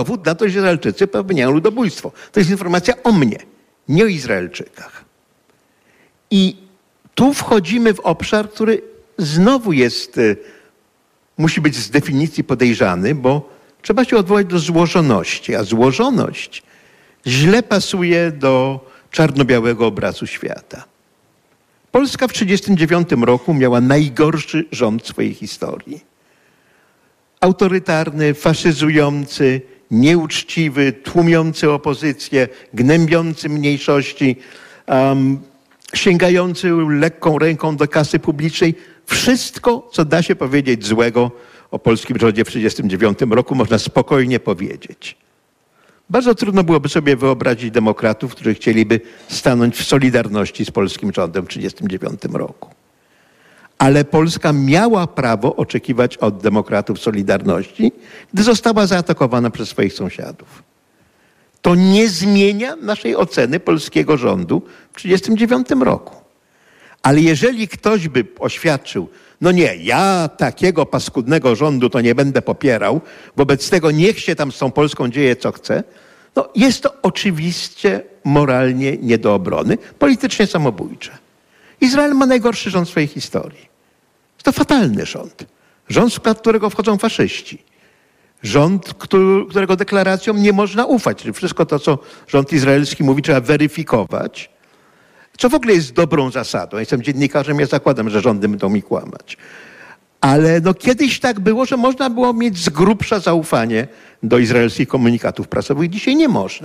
dowód na to, że Izraelczycy popełniają ludobójstwo. To jest informacja o mnie, nie o Izraelczykach. I tu wchodzimy w obszar, który znowu musi być z definicji podejrzany, bo trzeba się odwołać do złożoności, a złożoność źle pasuje do czarno-białego obrazu świata. Polska w 1939 roku miała najgorszy rząd w swojej historii. Autorytarny, faszyzujący, nieuczciwy, tłumiący opozycję, gnębiący mniejszości, sięgający lekką ręką do kasy publicznej. Wszystko, co da się powiedzieć złego o polskim rządzie w 1939 roku, można spokojnie powiedzieć. Bardzo trudno byłoby sobie wyobrazić demokratów, którzy chcieliby stanąć w solidarności z polskim rządem w 1939 roku. Ale Polska miała prawo oczekiwać od demokratów solidarności, gdy została zaatakowana przez swoich sąsiadów. To nie zmienia naszej oceny polskiego rządu w 1939 roku. Ale jeżeli ktoś by oświadczył, no nie, ja takiego paskudnego rządu to nie będę popierał, wobec tego niech się tam z tą Polską dzieje co chce, no jest to oczywiście moralnie nie do obrony, politycznie samobójcze. Izrael ma najgorszy rząd w swojej historii. Jest to fatalny rząd. Rząd, w skład którego wchodzą faszyści. Rząd, którego deklaracjom nie można ufać. Czyli wszystko to, co rząd izraelski mówi, trzeba weryfikować. Co w ogóle jest dobrą zasadą. Ja jestem dziennikarzem, ja zakładam, że rządy będą mi kłamać. Ale no kiedyś tak było, że można było mieć z grubsza zaufanie do izraelskich komunikatów prasowych. Dzisiaj nie można.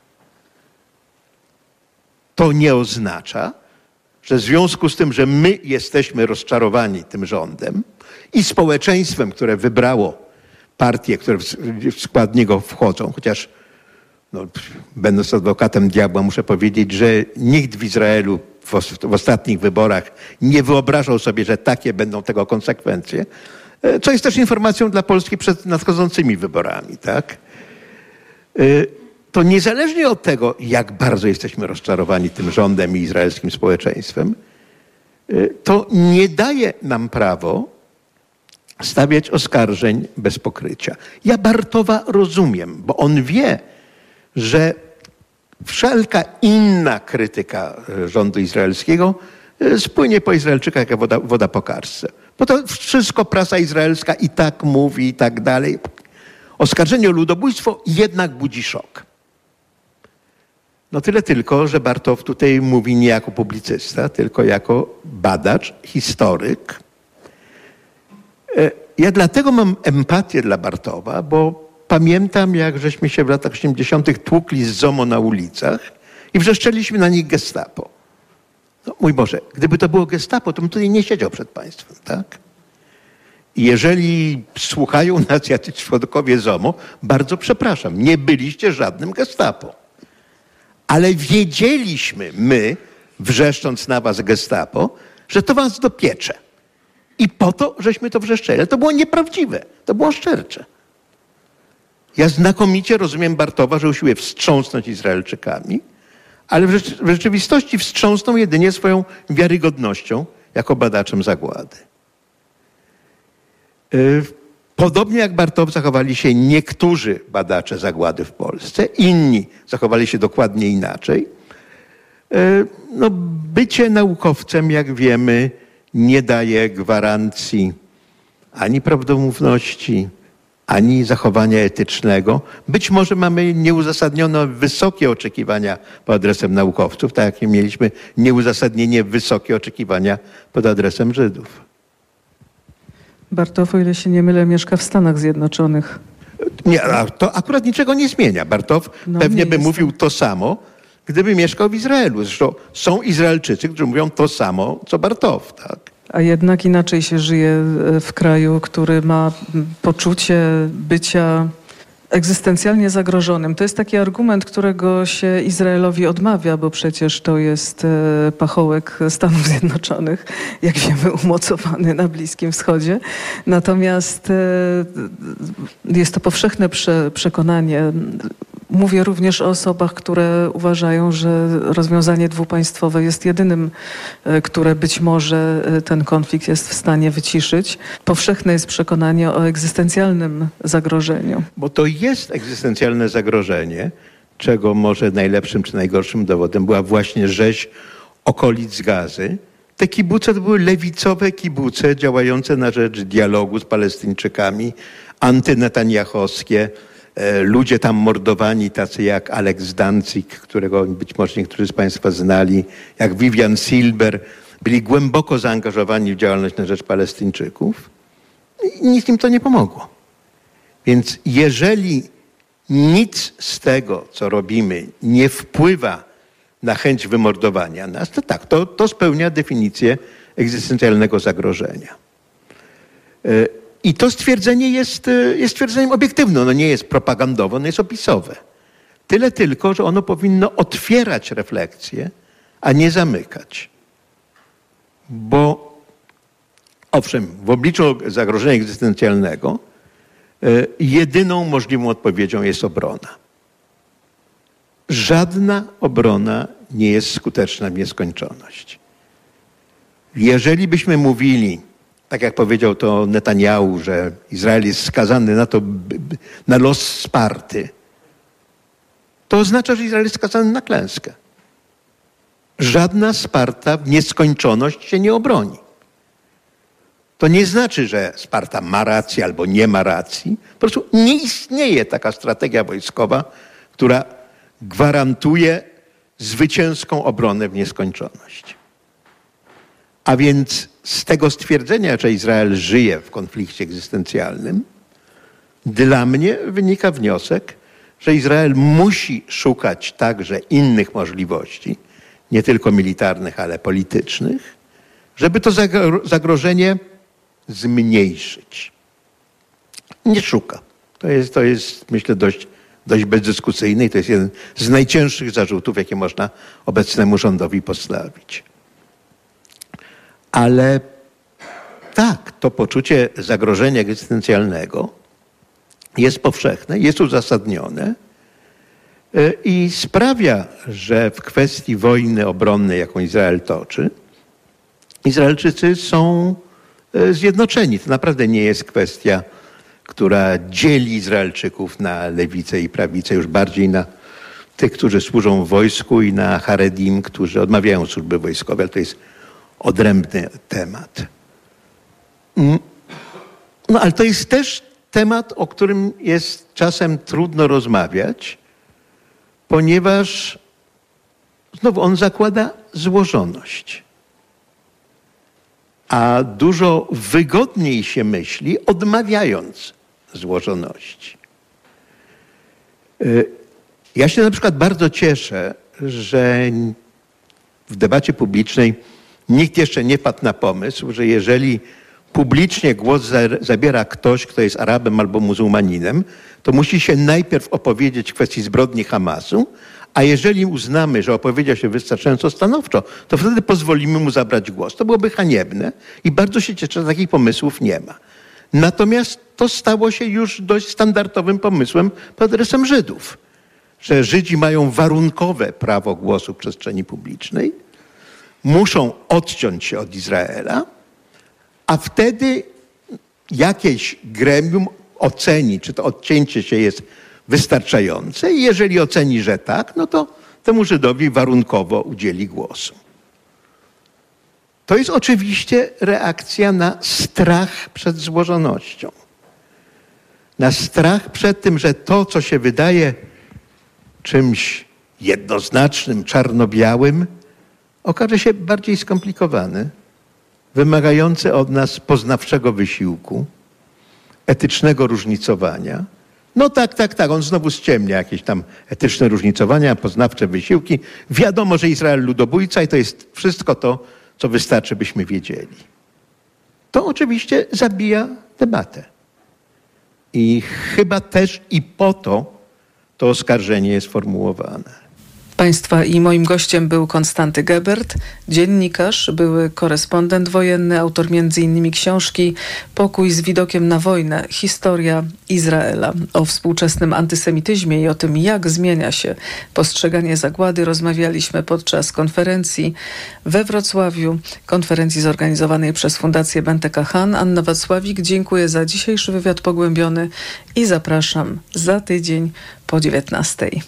To nie oznacza, że w związku z tym, że my jesteśmy rozczarowani tym rządem i społeczeństwem, które wybrało partie, które w skład niego wchodzą, chociaż no, będąc adwokatem diabła muszę powiedzieć, że nikt w Izraelu w ostatnich wyborach nie wyobrażał sobie, że takie będą tego konsekwencje, co jest też informacją dla Polski przed nadchodzącymi wyborami, tak? To niezależnie od tego, jak bardzo jesteśmy rozczarowani tym rządem i izraelskim społeczeństwem, to nie daje nam prawo stawiać oskarżeń bez pokrycia. Ja Bartowa rozumiem, bo on wie, że wszelka inna krytyka rządu izraelskiego spłynie po Izraelczykach jak woda po kartce. Bo to wszystko prasa izraelska i tak mówi i tak dalej. Oskarżenie o ludobójstwo jednak budzi szok. No tyle tylko, że Bartow tutaj mówi nie jako publicysta, tylko jako badacz, historyk. Ja dlatego mam empatię dla Bartowa, bo pamiętam, jak żeśmy się w latach 80. tłukli z ZOMO na ulicach i wrzeszczeliśmy na nich Gestapo. No, mój Boże, gdyby to było Gestapo, to bym tutaj nie siedział przed państwem, tak? I jeżeli słuchają nas jacyś członkowie ZOMO, bardzo przepraszam, nie byliście żadnym Gestapo. Ale wiedzieliśmy my, wrzeszcząc na was Gestapo, że to was dopiecze. I po to, żeśmy to wrzeszczeli. Ale to było nieprawdziwe, to było szczercze. Ja znakomicie rozumiem Bartowa, że usiłuje wstrząsnąć Izraelczykami, ale w rzeczywistości wstrząsnął jedynie swoją wiarygodnością jako badaczem zagłady. Podobnie jak Bartow zachowali się niektórzy badacze zagłady w Polsce, inni zachowali się dokładnie inaczej. No, bycie naukowcem, jak wiemy, nie daje gwarancji ani prawdomówności, ani zachowania etycznego. Być może mamy nieuzasadnione wysokie oczekiwania pod adresem naukowców, tak jak mieliśmy nieuzasadnienie wysokie oczekiwania pod adresem Żydów. Bartow, o ile się nie mylę, mieszka w Stanach Zjednoczonych. Nie, to akurat niczego nie zmienia. Bartow pewnie by mówił to samo, gdyby mieszkał w Izraelu. Zresztą są Izraelczycy, którzy mówią to samo, co Bartow, tak? A jednak inaczej się żyje w kraju, który ma poczucie bycia egzystencjalnie zagrożonym. To jest taki argument, którego się Izraelowi odmawia, bo przecież to jest pachołek Stanów Zjednoczonych, jak wiemy, umocowany na Bliskim Wschodzie. Natomiast jest to powszechne przekonanie. Mówię również o osobach, które uważają, że rozwiązanie dwupaństwowe jest jedynym, które być może ten konflikt jest w stanie wyciszyć. Powszechne jest przekonanie o egzystencjalnym zagrożeniu. Bo to jest egzystencjalne zagrożenie, czego może najlepszym czy najgorszym dowodem była właśnie rzeź okolic Gazy. Te kibuce to były lewicowe kibuce działające na rzecz dialogu z Palestyńczykami, antynetaniahowskie, ludzie tam mordowani, tacy jak Alex Danzig, którego być może niektórzy z Państwa znali, jak Vivian Silber, byli głęboko zaangażowani w działalność na rzecz Palestyńczyków i nic im to nie pomogło. Więc jeżeli nic z tego, co robimy, nie wpływa na chęć wymordowania nas, to tak, to spełnia definicję egzystencjalnego zagrożenia. I to stwierdzenie jest stwierdzeniem obiektywnym. Ono nie jest propagandowe, ono jest opisowe. Tyle tylko, że ono powinno otwierać refleksję, a nie zamykać. Bo owszem, w obliczu zagrożenia egzystencjalnego jedyną możliwą odpowiedzią jest obrona. Żadna obrona nie jest skuteczna w nieskończoność. Jeżeli byśmy mówili, tak jak powiedział to Netanjahu, że Izrael jest skazany na los Sparty, to oznacza, że Izrael jest skazany na klęskę. Żadna Sparta w nieskończoność się nie obroni. To nie znaczy, że Sparta ma rację albo nie ma racji. Po prostu nie istnieje taka strategia wojskowa, która gwarantuje zwycięską obronę w nieskończoność. A więc z tego stwierdzenia, że Izrael żyje w konflikcie egzystencjalnym, dla mnie wynika wniosek, że Izrael musi szukać także innych możliwości, nie tylko militarnych, ale politycznych, żeby to zagrożenie zmniejszyć. Nie szuka. To jest myślę, dość bezdyskusyjne i to jest jeden z najcięższych zarzutów, jakie można obecnemu rządowi postawić. Ale tak, to poczucie zagrożenia egzystencjalnego jest powszechne, jest uzasadnione i sprawia, że w kwestii wojny obronnej, jaką Izrael toczy, Izraelczycy są zjednoczeni. To naprawdę nie jest kwestia, która dzieli Izraelczyków na lewicę i prawicę, już bardziej na tych, którzy służą w wojsku i na Haredim, którzy odmawiają służby wojskowej, ale to jest odrębny temat. No ale to jest też temat, o którym jest czasem trudno rozmawiać, ponieważ znowu on zakłada złożoność. A dużo wygodniej się myśli, odmawiając złożoności. Ja się na przykład bardzo cieszę, że w debacie publicznej nikt jeszcze nie padł na pomysł, że jeżeli publicznie głos zabiera ktoś, kto jest Arabem albo muzułmaninem, to musi się najpierw opowiedzieć w kwestii zbrodni Hamasu, a jeżeli uznamy, że opowiedział się wystarczająco stanowczo, to wtedy pozwolimy mu zabrać głos. To byłoby haniebne i bardzo się cieszę, że takich pomysłów nie ma. Natomiast to stało się już dość standardowym pomysłem pod adresem Żydów, że Żydzi mają warunkowe prawo głosu w przestrzeni publicznej, muszą odciąć się od Izraela, a wtedy jakieś gremium oceni, czy to odcięcie się jest wystarczające i jeżeli oceni, że tak, no to temu Żydowi warunkowo udzieli głosu. To jest oczywiście reakcja na strach przed złożonością. Na strach przed tym, że to, co się wydaje czymś jednoznacznym, czarno-białym, okaże się bardziej skomplikowane, wymagające od nas poznawczego wysiłku, etycznego różnicowania. No tak, on znowu ściemnia jakieś tam etyczne różnicowania, poznawcze wysiłki. Wiadomo, że Izrael ludobójca i to jest wszystko to, co wystarczy, byśmy wiedzieli. To oczywiście zabija debatę. I chyba też i po to oskarżenie jest formułowane. Państwa i moim gościem był Konstanty Gebert, dziennikarz, były korespondent wojenny, autor m.in. książki Pokój z widokiem na wojnę. Historia Izraela. O współczesnym antysemityzmie i o tym, jak zmienia się postrzeganie zagłady, rozmawialiśmy podczas konferencji we Wrocławiu, konferencji zorganizowanej przez Fundację Benteka Han. Anna Wacławik, dziękuję za dzisiejszy wywiad pogłębiony i zapraszam za tydzień po 19:00.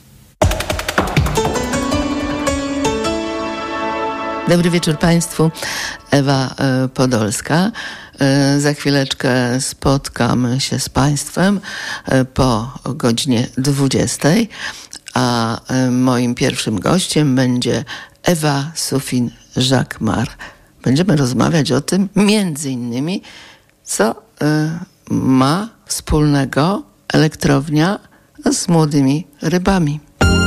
Dobry wieczór Państwu. Ewa Podolska. Za chwileczkę spotkamy się z Państwem po godzinie 20:00, a moim pierwszym gościem będzie Ewa Sufin-Jacquemart. Będziemy rozmawiać o tym, między innymi, co ma wspólnego elektrownia z młodymi rybami.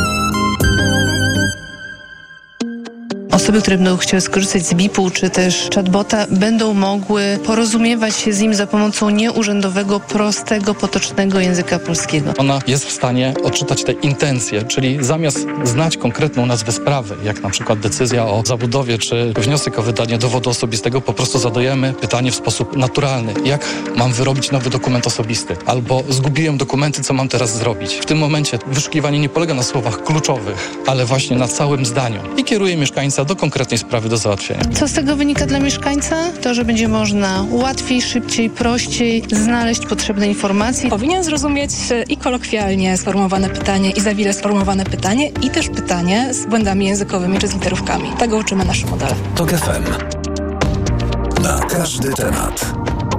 Osoby, które będą chciały skorzystać z BIP-u czy też chatbota, będą mogły porozumiewać się z nim za pomocą nieurzędowego, prostego, potocznego języka polskiego. Ona jest w stanie odczytać te intencje, czyli zamiast znać konkretną nazwę sprawy, jak na przykład decyzja o zabudowie czy wniosek o wydanie dowodu osobistego, po prostu zadajemy pytanie w sposób naturalny. Jak mam wyrobić nowy dokument osobisty? Albo zgubiłem dokumenty, co mam teraz zrobić? W tym momencie wyszukiwanie nie polega na słowach kluczowych, ale właśnie na całym zdaniu i kieruje mieszkańca do konkretnej sprawy do załatwienia. Co z tego wynika dla mieszkańca? To, że będzie można łatwiej, szybciej, prościej znaleźć potrzebne informacje. Powinien zrozumieć i kolokwialnie sformułowane pytanie, i za wiele sformułowane pytanie, i też pytanie z błędami językowymi czy z literówkami. Tego uczymy nasze modele. TOK FM. Na każdy temat.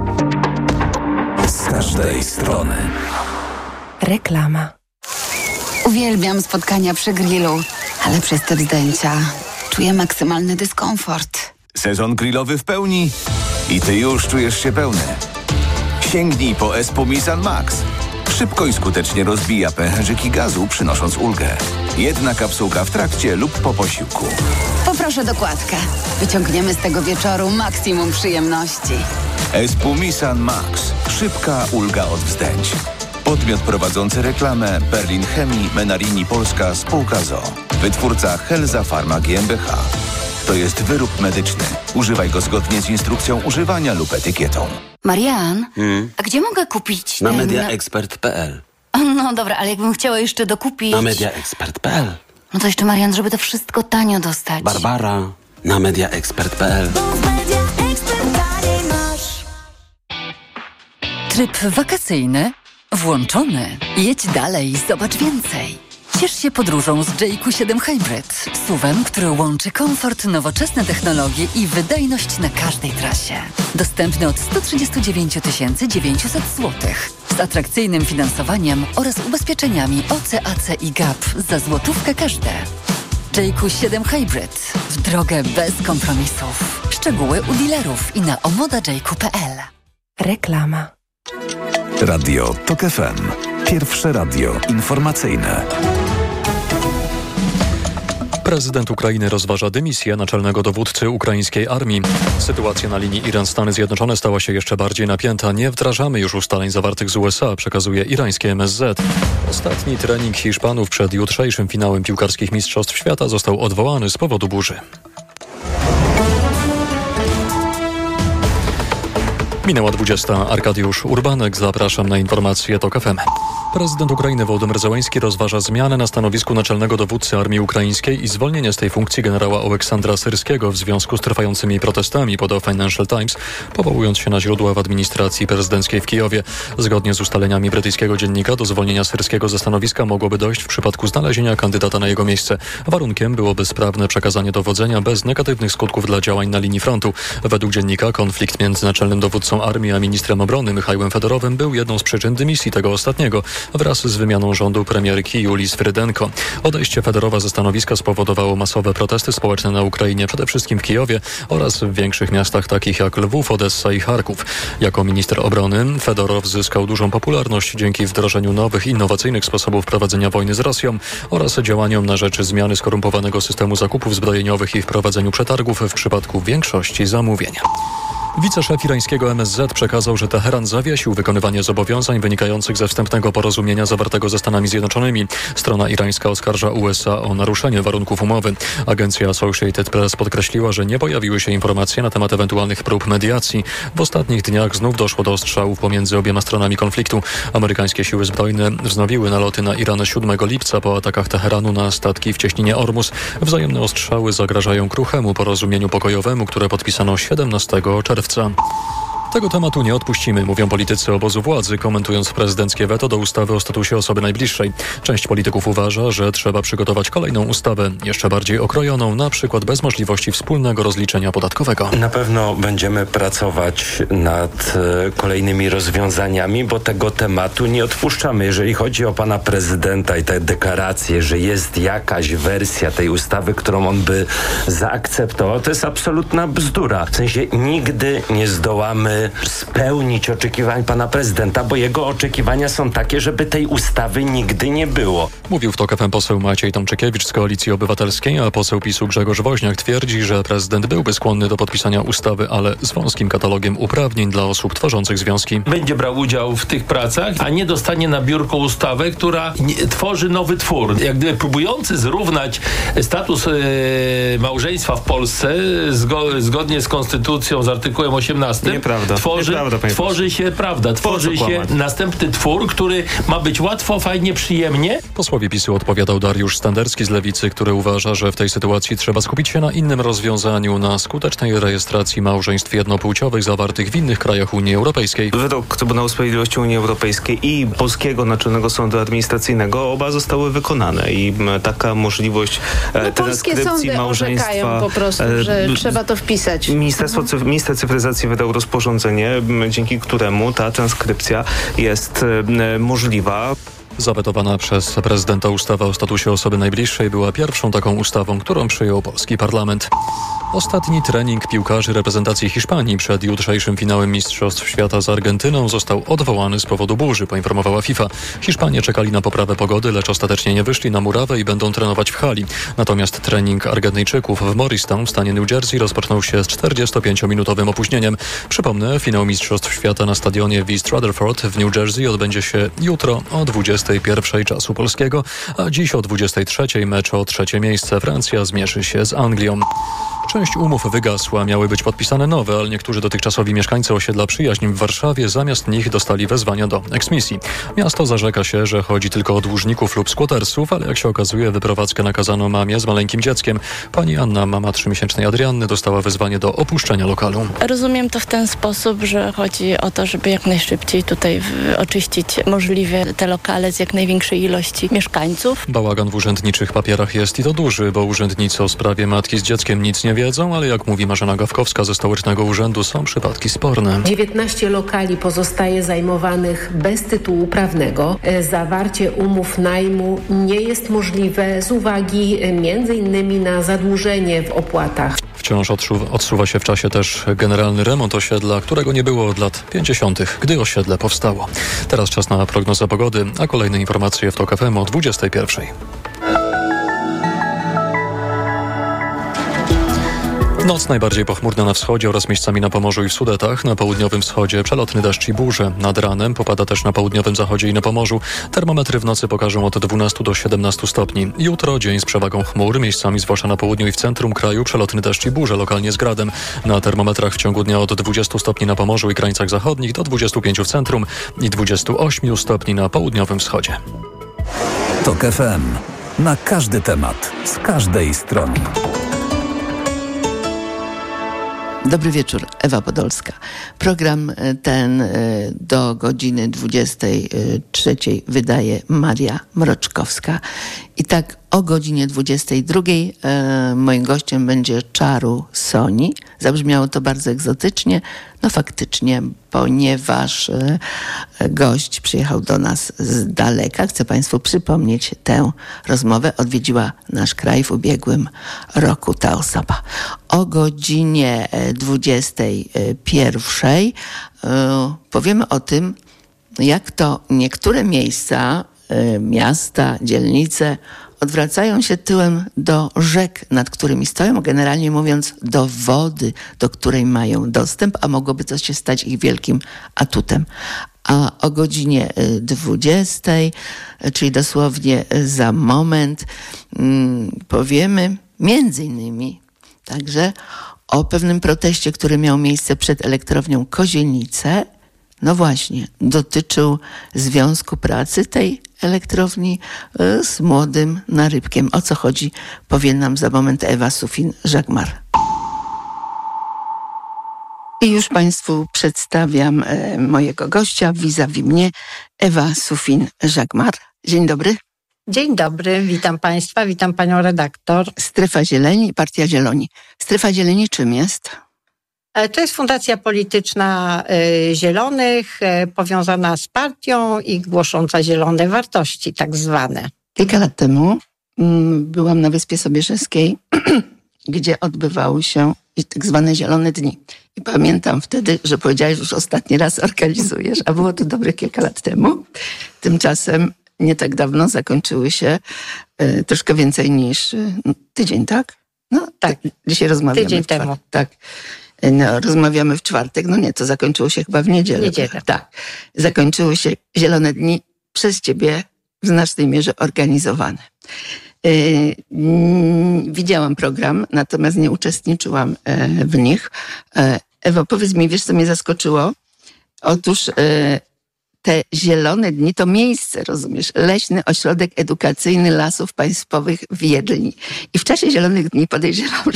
Z każdej strony. Reklama. Uwielbiam spotkania przy grillu, ale przez te zdjęcia czuję maksymalny dyskomfort. Sezon grillowy w pełni i ty już czujesz się pełny. Sięgnij po Espumisan Max. Szybko i skutecznie rozbija pęcherzyki gazu, przynosząc ulgę. Jedna kapsułka w trakcie lub po posiłku. Poproszę dokładkę. Wyciągniemy z tego wieczoru maksimum przyjemności. Espumisan Max. Szybka ulga od wzdęć. Podmiot prowadzący reklamę Berlin Chemii Menarini Polska Spółka ZOO. Wytwórca Helza Pharma GmbH. To jest wyrób medyczny. Używaj go zgodnie z instrukcją używania lub etykietą. Marian, a gdzie mogę kupić Na mediaexpert.pl. No dobra, ale jakbym chciała jeszcze dokupić... Na mediaexpert.pl. No to jeszcze, Marian, żeby to wszystko tanio dostać. Barbara. Na mediaexpert.pl. Tryb wakacyjny włączony. Jedź dalej, zobacz więcej. Ciesz się podróżą z JQ7 Hybrid. SUV-em, który łączy komfort, nowoczesne technologie i wydajność na każdej trasie. Dostępny od 139 900 zł. Z atrakcyjnym finansowaniem oraz ubezpieczeniami OC, AC i GAP za złotówkę każde. JQ7 Hybrid. W drogę bez kompromisów. Szczegóły u dealerów i na omodajq.pl. Reklama. Radio TOK FM. Pierwsze radio informacyjne. Prezydent Ukrainy rozważa dymisję naczelnego dowódcy ukraińskiej armii. Sytuacja na linii Iran-Stany Zjednoczone stała się jeszcze bardziej napięta. Nie wdrażamy już ustaleń zawartych z USA, przekazuje irańskie MSZ. Ostatni trening Hiszpanów przed jutrzejszym finałem piłkarskich Mistrzostw Świata został odwołany z powodu burzy. Minęła 20. Arkadiusz Urbanek. Zapraszam na informacje TOK FM. Prezydent Ukrainy Wołodymyr Zełenski rozważa zmianę na stanowisku naczelnego dowódcy armii ukraińskiej i zwolnienie z tej funkcji generała Oleksandra Syrskiego w związku z trwającymi protestami, podał Financial Times, powołując się na źródła w administracji prezydenckiej w Kijowie. Zgodnie z ustaleniami brytyjskiego dziennika do zwolnienia Syrskiego ze stanowiska mogłoby dojść w przypadku znalezienia kandydata na jego miejsce. Warunkiem byłoby sprawne przekazanie dowodzenia bez negatywnych skutków dla działań na linii frontu. Według dziennika konflikt między naczelnym dowódcą armii a ministrem obrony Michałem Fedorowem był jedną z przyczyn dymisji tego ostatniego wraz z wymianą rządu premierki Julii Swyrydenko. Odejście Fedorowa ze stanowiska spowodowało masowe protesty społeczne na Ukrainie, przede wszystkim w Kijowie oraz w większych miastach takich jak Lwów, Odessa i Charków. Jako minister obrony Fedorow zyskał dużą popularność dzięki wdrożeniu nowych, innowacyjnych sposobów prowadzenia wojny z Rosją oraz działaniom na rzecz zmiany skorumpowanego systemu zakupów zbrojeniowych i wprowadzeniu przetargów w przypadku większości zamówień. Wiceszef irańskiego MSZ przekazał, że Teheran zawiesił wykonywanie zobowiązań wynikających ze wstępnego porozumienia zawartego ze Stanami Zjednoczonymi. Strona irańska oskarża USA o naruszenie warunków umowy. Agencja Associated Press podkreśliła, że nie pojawiły się informacje na temat ewentualnych prób mediacji. W ostatnich dniach znów doszło do ostrzałów pomiędzy obiema stronami konfliktu. Amerykańskie siły zbrojne wznowiły naloty na Iran 7 lipca po atakach Teheranu na statki w cieśninie Ormus. Wzajemne ostrzały zagrażają kruchemu porozumieniu pokojowemu, które podpisano 17 czerwca. Tego tematu nie odpuścimy, mówią politycy obozu władzy, komentując prezydenckie weto do ustawy o statusie osoby najbliższej. Część polityków uważa, że trzeba przygotować kolejną ustawę, jeszcze bardziej okrojoną, na przykład bez możliwości wspólnego rozliczenia podatkowego. Na pewno będziemy pracować nad kolejnymi rozwiązaniami, bo tego tematu nie odpuszczamy. Jeżeli chodzi o pana prezydenta i te deklaracje, że jest jakaś wersja tej ustawy, którą on by zaakceptował, to jest absolutna bzdura. W sensie nigdy nie zdołamy spełnić oczekiwań pana prezydenta, bo jego oczekiwania są takie, żeby tej ustawy nigdy nie było. Mówił w TOK FM poseł Maciej Tomczykiewicz z Koalicji Obywatelskiej, a poseł PiS-u Grzegorz Woźniak twierdzi, że prezydent byłby skłonny do podpisania ustawy, ale z wąskim katalogiem uprawnień dla osób tworzących związki. Będzie brał udział w tych pracach, a nie dostanie na biurko ustawę, która tworzy nowy twór. Jak gdyby próbujący zrównać status małżeństwa w Polsce zgodnie z konstytucją, z artykułem 18. Nieprawda. Tworzy się następny twór, który ma być łatwo, fajnie, przyjemnie. Posłowi PiS-u odpowiadał Dariusz Standerski z Lewicy, który uważa, że w tej sytuacji trzeba skupić się na innym rozwiązaniu, na skutecznej rejestracji małżeństw jednopłciowych zawartych w innych krajach Unii Europejskiej. Wyrok Trybunału Sprawiedliwości Unii Europejskiej i Polskiego Naczelnego Sądu Administracyjnego oba zostały wykonane i taka możliwość transkrypcji małżeństwa po prostu, że trzeba to wpisać. Minister cyfryzacji wydał rozporządzenie, dzięki któremu ta transkrypcja jest możliwa. Zawetowana przez prezydenta ustawa o statusie osoby najbliższej była pierwszą taką ustawą, którą przyjął polski parlament. Ostatni trening piłkarzy reprezentacji Hiszpanii przed jutrzejszym finałem Mistrzostw Świata z Argentyną został odwołany z powodu burzy, poinformowała FIFA. Hiszpanie czekali na poprawę pogody, lecz ostatecznie nie wyszli na murawę i będą trenować w hali. Natomiast trening Argentyńczyków w Morristown w stanie New Jersey rozpoczął się z 45-minutowym opóźnieniem. Przypomnę, finał Mistrzostw Świata na stadionie w East Rutherford w New Jersey odbędzie się jutro o 21 czasu polskiego, a dziś o 23 mecz o trzecie miejsce. Francja zmierzy się z Anglią. Część umów wygasła, miały być podpisane nowe, ale niektórzy dotychczasowi mieszkańcy osiedla Przyjaźń w Warszawie zamiast nich dostali wezwania do eksmisji. Miasto zarzeka się, że chodzi tylko o dłużników lub squattersów, ale jak się okazuje, wyprowadzkę nakazano mamie z maleńkim dzieckiem. Pani Anna, mama 3-miesięcznej Adrianny, dostała wezwanie do opuszczenia lokalu. Rozumiem to w ten sposób, że chodzi o to, żeby jak najszybciej tutaj oczyścić możliwie te lokale z jak największej ilości mieszkańców. Bałagan w urzędniczych papierach jest i to duży, bo urzędnicy o sprawie matki z dzieckiem nic nie wiedzą, ale jak mówi Marzena Gawkowska ze Stołecznego Urzędu, są przypadki sporne. 19 lokali pozostaje zajmowanych bez tytułu prawnego. Zawarcie umów najmu nie jest możliwe z uwagi m.in. na zadłużenie w opłatach. Wciąż odsuwa się w czasie też generalny remont osiedla, którego nie było od lat 50., gdy osiedle powstało. Teraz czas na prognozę pogody, a kolejne informacje w TOK FM o 21. Noc najbardziej pochmurna na wschodzie oraz miejscami na Pomorzu i w Sudetach. Na południowym wschodzie przelotny deszcz i burze. Nad ranem popada też na południowym zachodzie i na Pomorzu. Termometry w nocy pokażą od 12 do 17 stopni. Jutro dzień z przewagą chmur. Miejscami, zwłaszcza na południu i w centrum kraju, przelotny deszcz i burze, lokalnie z gradem. Na termometrach w ciągu dnia od 20 stopni na Pomorzu i krańcach zachodnich do 25 w centrum i 28 stopni na południowym wschodzie. TOK FM. Na każdy temat, z każdej strony. Dobry wieczór, Ewa Podolska. Program ten do godziny 23 wydaje Maria Mroczkowska. I tak o godzinie 22 moim gościem będzie Czaru Soni. Zabrzmiało to bardzo egzotycznie. No faktycznie, ponieważ gość przyjechał do nas z daleka. Chcę Państwu przypomnieć tę rozmowę. Odwiedziła nasz kraj w ubiegłym roku ta osoba. O godzinie 21 powiemy o tym, jak to niektóre miejsca miasta, dzielnice odwracają się tyłem do rzek, nad którymi stoją, generalnie mówiąc do wody, do której mają dostęp, a mogłoby to się stać ich wielkim atutem. A o godzinie 20, czyli dosłownie za moment, powiemy między innymi także o pewnym proteście, który miał miejsce przed elektrownią Kozienice. No właśnie, dotyczył związku pracy tej elektrowni z młodym narybkiem. O co chodzi, powie nam za moment Ewa Sufin-Żagmar. I już Państwu przedstawiam mojego gościa, vis-a-vis mnie, Ewa Sufin-Żagmar. Dzień dobry. Dzień dobry, witam Państwa, witam Panią redaktor. Strefa Zieleni, Partia Zieloni. Strefa Zieleni czym jest? To jest fundacja polityczna Zielonych, powiązana z partią i głosząca zielone wartości, tak zwane. Kilka lat temu byłam na Wyspie Sobieskiego, gdzie odbywały się tak zwane Zielone Dni. I pamiętam wtedy, że powiedziałeś, że już ostatni raz organizujesz, a było to dobre kilka lat temu. Tymczasem nie tak dawno zakończyły się troszkę więcej niż tydzień, tak? No tak, dzisiaj rozmawiamy. Tydzień temu. Tak. No, rozmawiamy w czwartek. No nie, to zakończyło się chyba w niedzielę. Tak. Zakończyły się Zielone Dni przez Ciebie w znacznej mierze organizowane. Widziałam program, natomiast nie uczestniczyłam w nich. Ewo, powiedz mi, wiesz, co mnie zaskoczyło? Otóż te Zielone Dni to miejsce, rozumiesz, Leśny Ośrodek Edukacyjny Lasów Państwowych w Jedli. I w czasie Zielonych Dni podejrzewam,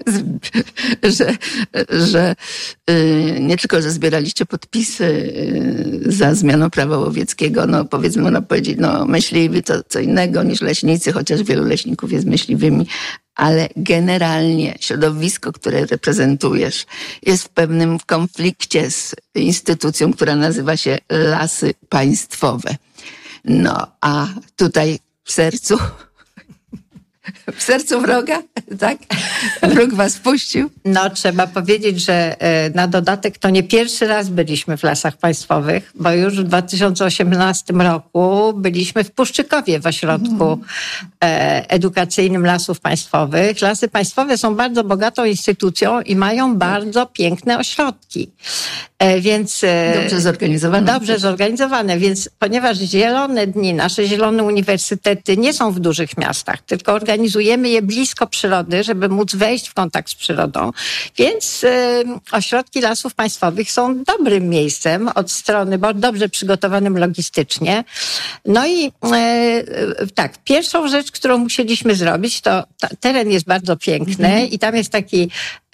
że nie tylko, że zbieraliście podpisy za zmianą prawa łowieckiego, no powiedzmy, można powiedzieć, no myśliwi to co innego niż leśnicy, chociaż wielu leśników jest myśliwymi, ale generalnie środowisko, które reprezentujesz, jest w pewnym konflikcie z instytucją, która nazywa się Lasy Państwowe. No, a tutaj w sercu wroga, tak? Wróg was puścił. No, trzeba powiedzieć, że na dodatek to nie pierwszy raz byliśmy w Lasach Państwowych, bo już w 2018 roku byliśmy w Puszczykowie w ośrodku edukacyjnym Lasów Państwowych. Lasy Państwowe są bardzo bogatą instytucją i mają bardzo piękne ośrodki. Więc dobrze zorganizowane, więc ponieważ Zielone Dni, nasze zielone uniwersytety nie są w dużych miastach, tylko organizujemy je blisko przyrody, żeby móc wejść w kontakt z przyrodą. Więc ośrodki Lasów Państwowych są dobrym miejscem od strony, bo dobrze przygotowanym logistycznie. No i tak, pierwszą rzecz, którą musieliśmy zrobić, to teren jest bardzo piękny i tam jest taki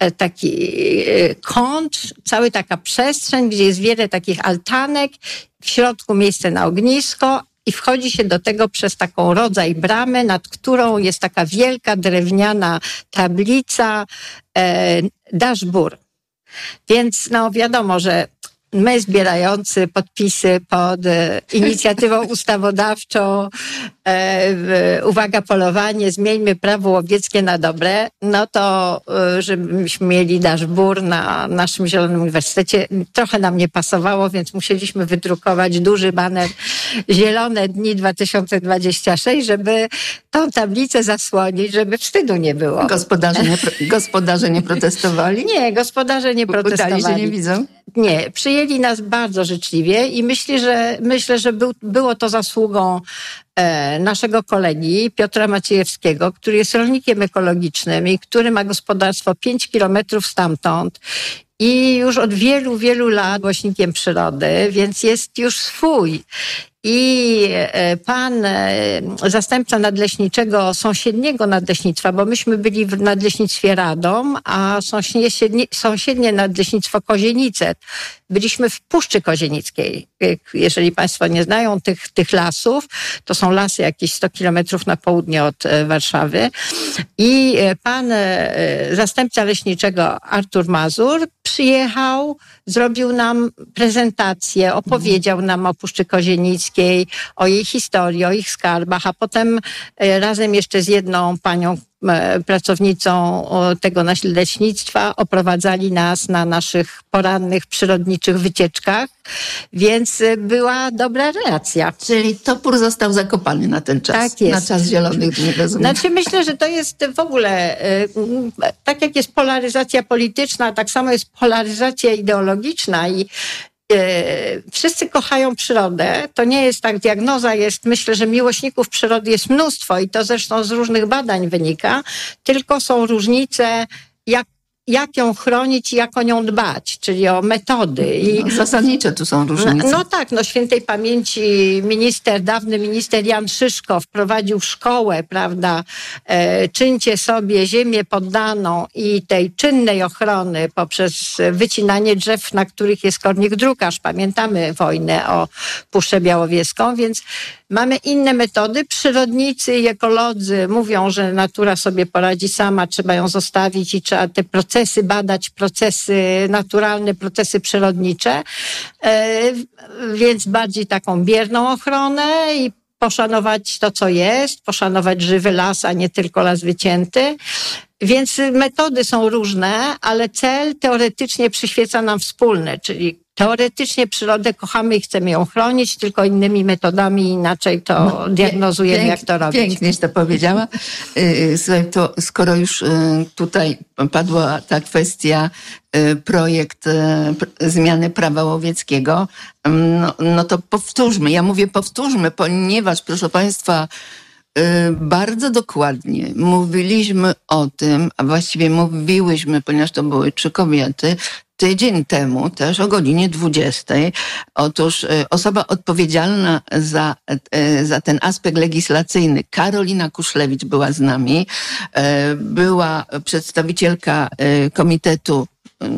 kąt, cała taka przestrzeń, gdzie jest wiele takich altanek, w środku miejsce na ognisko i wchodzi się do tego przez taką rodzaj bramy, nad którą jest taka wielka drewniana tablica daszbur. Więc no wiadomo, że my zbierający podpisy pod inicjatywą ustawodawczą uwaga, polowanie, zmieńmy prawo łowieckie na dobre, no to żebyśmy mieli daszbur na naszym Zielonym Uniwersytecie, trochę nam nie pasowało, więc musieliśmy wydrukować duży baner Zielone Dni 2026, żeby tą tablicę zasłonić, żeby wstydu nie było. Gospodarze nie protestowali? Nie, gospodarze nie protestowali. Udali, że nie widzą? Nie, przyjęli nas bardzo życzliwie i myślę, że było to zasługą naszego kolegi Piotra Maciejewskiego, który jest rolnikiem ekologicznym i który ma gospodarstwo 5 kilometrów stamtąd i już od wielu, wielu lat głośnikiem przyrody, więc jest już swój. I pan zastępca nadleśniczego sąsiedniego nadleśnictwa, bo myśmy byli w nadleśnictwie Radom, a sąsiednie nadleśnictwo Kozienice. Byliśmy w Puszczy Kozienickiej. Jeżeli państwo nie znają tych lasów, to są lasy jakieś 100 kilometrów na południe od Warszawy. I pan zastępca leśniczego Artur Mazur przyjechał, zrobił nam prezentację, opowiedział nam o Puszczy Kozienickiej, Wiejskiej, o jej historii, o ich skarbach, a potem razem jeszcze z jedną panią pracownicą tego leśnictwa oprowadzali nas na naszych porannych przyrodniczych wycieczkach, więc była dobra relacja. Czyli topór został zakopany na ten czas, tak jest. Na czas Zielonych Dni, rozumiem. Znaczy myślę, że to jest w ogóle, tak jak jest polaryzacja polityczna, tak samo jest polaryzacja ideologiczna i wszyscy kochają przyrodę. To nie jest tak, diagnoza jest, myślę, że miłośników przyrody jest mnóstwo i to zresztą z różnych badań wynika, tylko są różnice, jak ją chronić i jak o nią dbać, czyli o metody. I zasadnicze tu są różnice. No tak, świętej pamięci dawny minister Jan Szyszko wprowadził szkołę, prawda, czyńcie sobie ziemię poddaną i tej czynnej ochrony poprzez wycinanie drzew, na których jest kornik drukarz. Pamiętamy wojnę o Puszczę Białowieską, więc mamy inne metody. Przyrodnicy i ekolodzy mówią, że natura sobie poradzi sama, trzeba ją zostawić i trzeba te procesy badać, procesy naturalne, procesy przyrodnicze, więc bardziej taką bierną ochronę i poszanować to, co jest, poszanować żywy las, a nie tylko las wycięty. Więc metody są różne, ale cel teoretycznie przyświeca nam wspólny, czyli teoretycznie przyrodę kochamy i chcemy ją chronić, tylko innymi metodami, inaczej to diagnozujemy, jak to robić. Pięknieś to powiedziała. Słuchaj, to skoro już tutaj padła ta kwestia, projekt zmiany prawa łowieckiego, no to powtórzmy. Ja mówię powtórzmy, ponieważ, proszę Państwa, bardzo dokładnie mówiliśmy o tym, a właściwie mówiłyśmy, ponieważ to były 3 kobiety, tydzień temu też o godzinie 20. Otóż osoba odpowiedzialna za ten aspekt legislacyjny, Karolina Kuszlewicz, była z nami. Była przedstawicielka komitetu,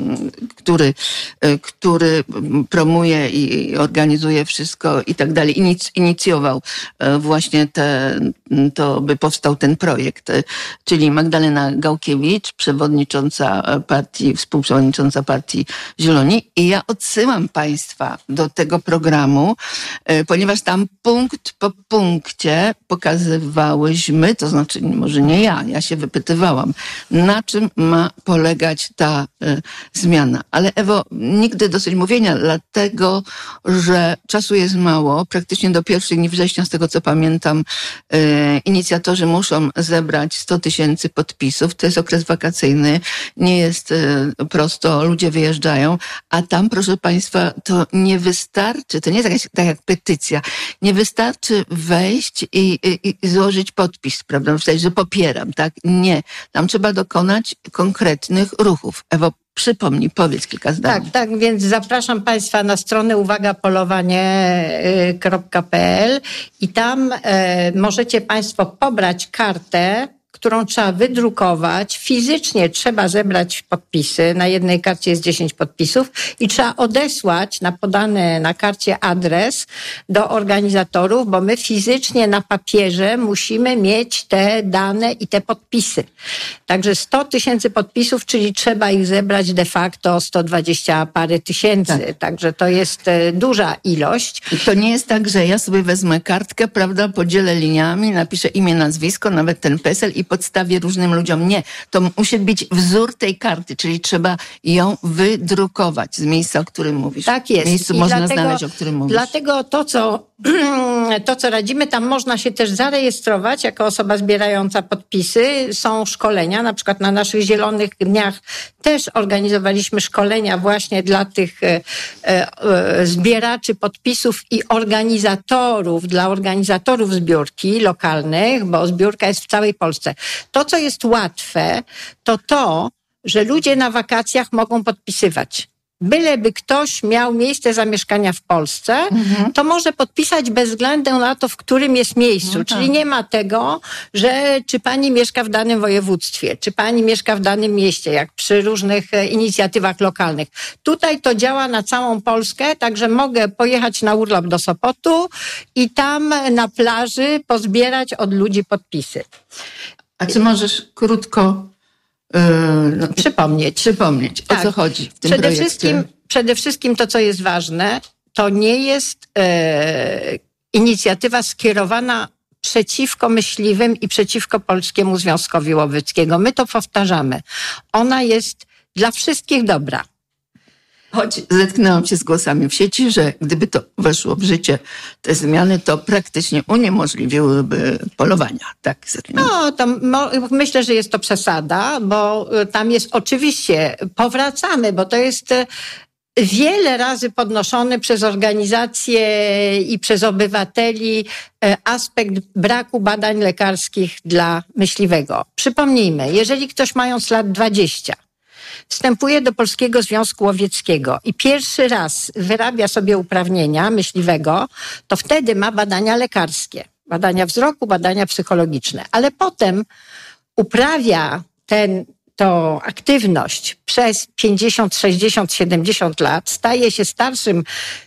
który promuje i organizuje wszystko i tak dalej, inicjował właśnie to, by powstał ten projekt, czyli Magdalena Gałkiewicz, współprzewodnicząca partii Zieloni. I ja odsyłam Państwa do tego programu, ponieważ tam punkt po punkcie pokazywałyśmy, to znaczy może nie ja się wypytywałam, na czym ma polegać ta zmiana. Ale Ewo, nigdy dosyć mówienia, dlatego, że czasu jest mało. Praktycznie do 1 dni września, z tego co pamiętam, inicjatorzy muszą zebrać 100 000 podpisów. To jest okres wakacyjny. Nie jest prosto, ludzie wyjeżdżają. A tam, proszę Państwa, to nie wystarczy, to nie jest tak jak petycja. Nie wystarczy wejść i złożyć podpis, prawda? Że popieram, tak? Nie. Tam trzeba dokonać konkretnych ruchów. Ewo, przypomnij, powiedz kilka zdań. Tak, więc zapraszam Państwa na stronę uwagapolowanie.pl i tam możecie Państwo pobrać kartę, którą trzeba wydrukować. Fizycznie trzeba zebrać podpisy. Na jednej karcie jest 10 podpisów i trzeba odesłać na podany na karcie adres do organizatorów, bo my fizycznie na papierze musimy mieć te dane i te podpisy. Także 100 000 podpisów, czyli trzeba ich zebrać de facto 120 parę tysięcy. Tak. Także to jest duża ilość. I to nie jest tak, że ja sobie wezmę kartkę, prawda, podzielę liniami, napiszę imię, nazwisko, nawet ten PESEL i podstawię różnym ludziom. Nie, to musi być wzór tej karty, czyli trzeba ją wydrukować z miejsca, o którym mówisz. Tak jest. W miejscu można znaleźć, o którym mówisz. Dlatego to, co radzimy, tam można się też zarejestrować jako osoba zbierająca podpisy. Są szkolenia, na przykład na naszych Zielonych Dniach też organizowaliśmy szkolenia właśnie dla tych zbieraczy podpisów i organizatorów, dla organizatorów zbiórki lokalnych, bo zbiórka jest w całej Polsce. To, co jest łatwe, to, że ludzie na wakacjach mogą podpisywać. Byleby ktoś miał miejsce zamieszkania w Polsce, to może podpisać bez względu na to, w którym jest miejscu. No tak. Czyli nie ma tego, że czy pani mieszka w danym województwie, czy pani mieszka w danym mieście, jak przy różnych inicjatywach lokalnych. Tutaj to działa na całą Polskę, także mogę pojechać na urlop do Sopotu i tam na plaży pozbierać od ludzi podpisy. A czy możesz krótko przypomnieć, o co chodzi w tym projekcie? Przede wszystkim to, co jest ważne, to nie jest inicjatywa skierowana przeciwko myśliwym i przeciwko Polskiemu Związkowi Łowieckiemu. My to powtarzamy. Ona jest dla wszystkich dobra. Choć zetknęłam się z głosami w sieci, że gdyby to weszło w życie, te zmiany, to praktycznie uniemożliwiłyby polowania. Tak, no, to myślę, że jest to przesada, bo tam jest oczywiście, powracamy, bo to jest wiele razy podnoszony przez organizacje i przez obywateli aspekt braku badań lekarskich dla myśliwego. Przypomnijmy, jeżeli ktoś mając lat 20 wstępuje do Polskiego Związku Łowieckiego i pierwszy raz wyrabia sobie uprawnienia myśliwego, to wtedy ma badania lekarskie, badania wzroku, badania psychologiczne, ale potem uprawia tą aktywność przez 50, 60, 70 lat, staje się starszym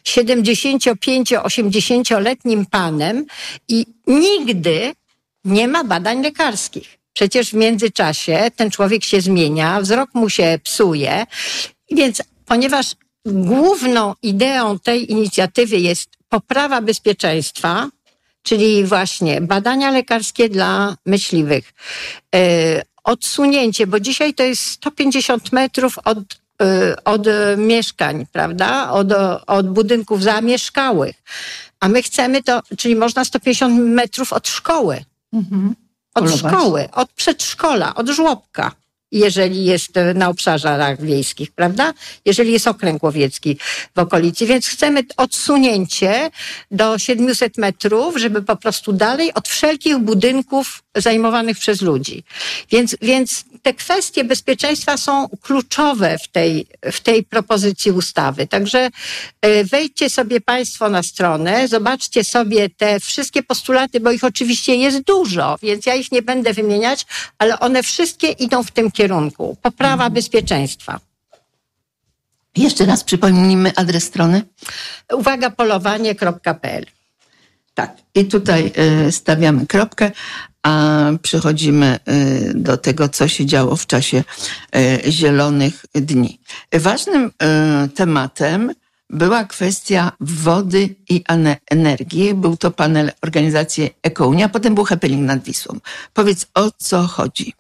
75-80-letnim panem i nigdy nie ma badań lekarskich. Przecież w międzyczasie ten człowiek się zmienia, wzrok mu się psuje, więc ponieważ główną ideą tej inicjatywy jest poprawa bezpieczeństwa, czyli właśnie badania lekarskie dla myśliwych, odsunięcie, bo dzisiaj to jest 150 metrów od mieszkań, prawda? Od budynków zamieszkałych. A my chcemy to, czyli można 150 metrów od szkoły. Od szkoły, od przedszkola, od żłobka, jeżeli jest na obszarach wiejskich, prawda? Jeżeli jest okręg łowiecki w okolicy. Więc chcemy odsunięcie do 700 metrów, żeby po prostu dalej od wszelkich budynków zajmowanych przez ludzi. Więc te kwestie bezpieczeństwa są kluczowe w tej propozycji ustawy. Także wejdźcie sobie Państwo na stronę, zobaczcie sobie te wszystkie postulaty, bo ich oczywiście jest dużo, więc ja ich nie będę wymieniać, ale one wszystkie idą w tym kierunku. Poprawa bezpieczeństwa. Jeszcze raz przypomnijmy adres strony. uwagapolowanie.pl. Tak, i tutaj stawiamy kropkę, a przechodzimy do tego, co się działo w czasie Zielonych Dni. Ważnym tematem była kwestia wody i energii. Był to panel organizacji Ekounia, potem był happening nad Wisłą. Powiedz, o co chodzi?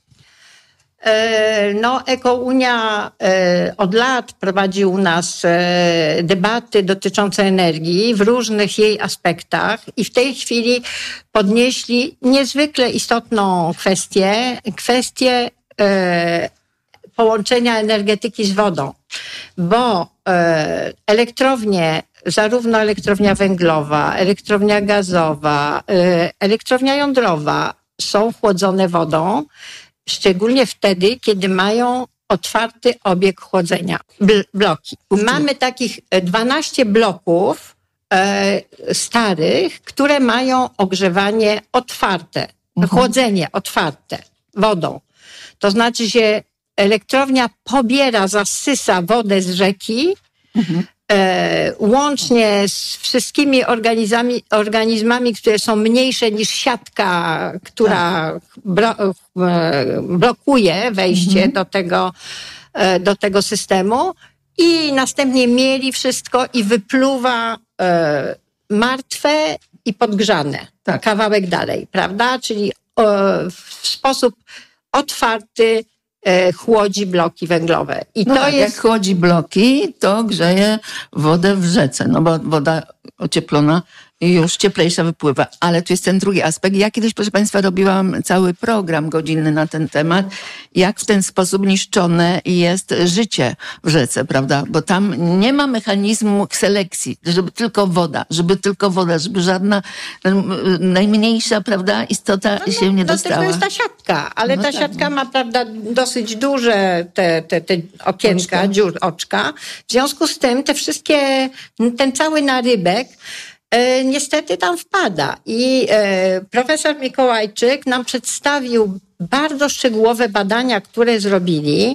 No, Ekounia od lat prowadzi u nas debaty dotyczące energii w różnych jej aspektach i w tej chwili podnieśli niezwykle istotną kwestię połączenia energetyki z wodą, bo elektrownie, zarówno elektrownia węglowa, elektrownia gazowa, elektrownia jądrowa są chłodzone wodą, szczególnie wtedy, kiedy mają otwarty obieg chłodzenia, bloki. Mamy takich 12 bloków starych, które mają ogrzewanie otwarte, chłodzenie otwarte wodą. To znaczy, że elektrownia pobiera, zasysa wodę z rzeki, łącznie z wszystkimi organizmami, które są mniejsze niż siatka, która blokuje wejście do tego systemu i następnie mieli wszystko i wypluwa martwe i podgrzane. Tak. Kawałek dalej, prawda? Czyli w sposób otwarty chłodzi bloki węglowe. I no to tak, jest... jak chłodzi bloki, to grzeje wodę w rzece, no bo woda ocieplona już cieplejsza wypływa. Ale tu jest ten drugi aspekt. Ja kiedyś, proszę Państwa, robiłam cały program godzinny na ten temat, jak w ten sposób niszczone jest życie w rzece, prawda? Bo tam nie ma mechanizmu selekcji, żeby tylko woda, żeby żadna najmniejsza, prawda, istota się nie dostała. To jest ta siatka, ale ta siatka ma, prawda, dosyć duże te okienka, oczka. W związku z tym ten cały narybek niestety tam wpada. I profesor Mikołajczyk nam przedstawił bardzo szczegółowe badania, które zrobili,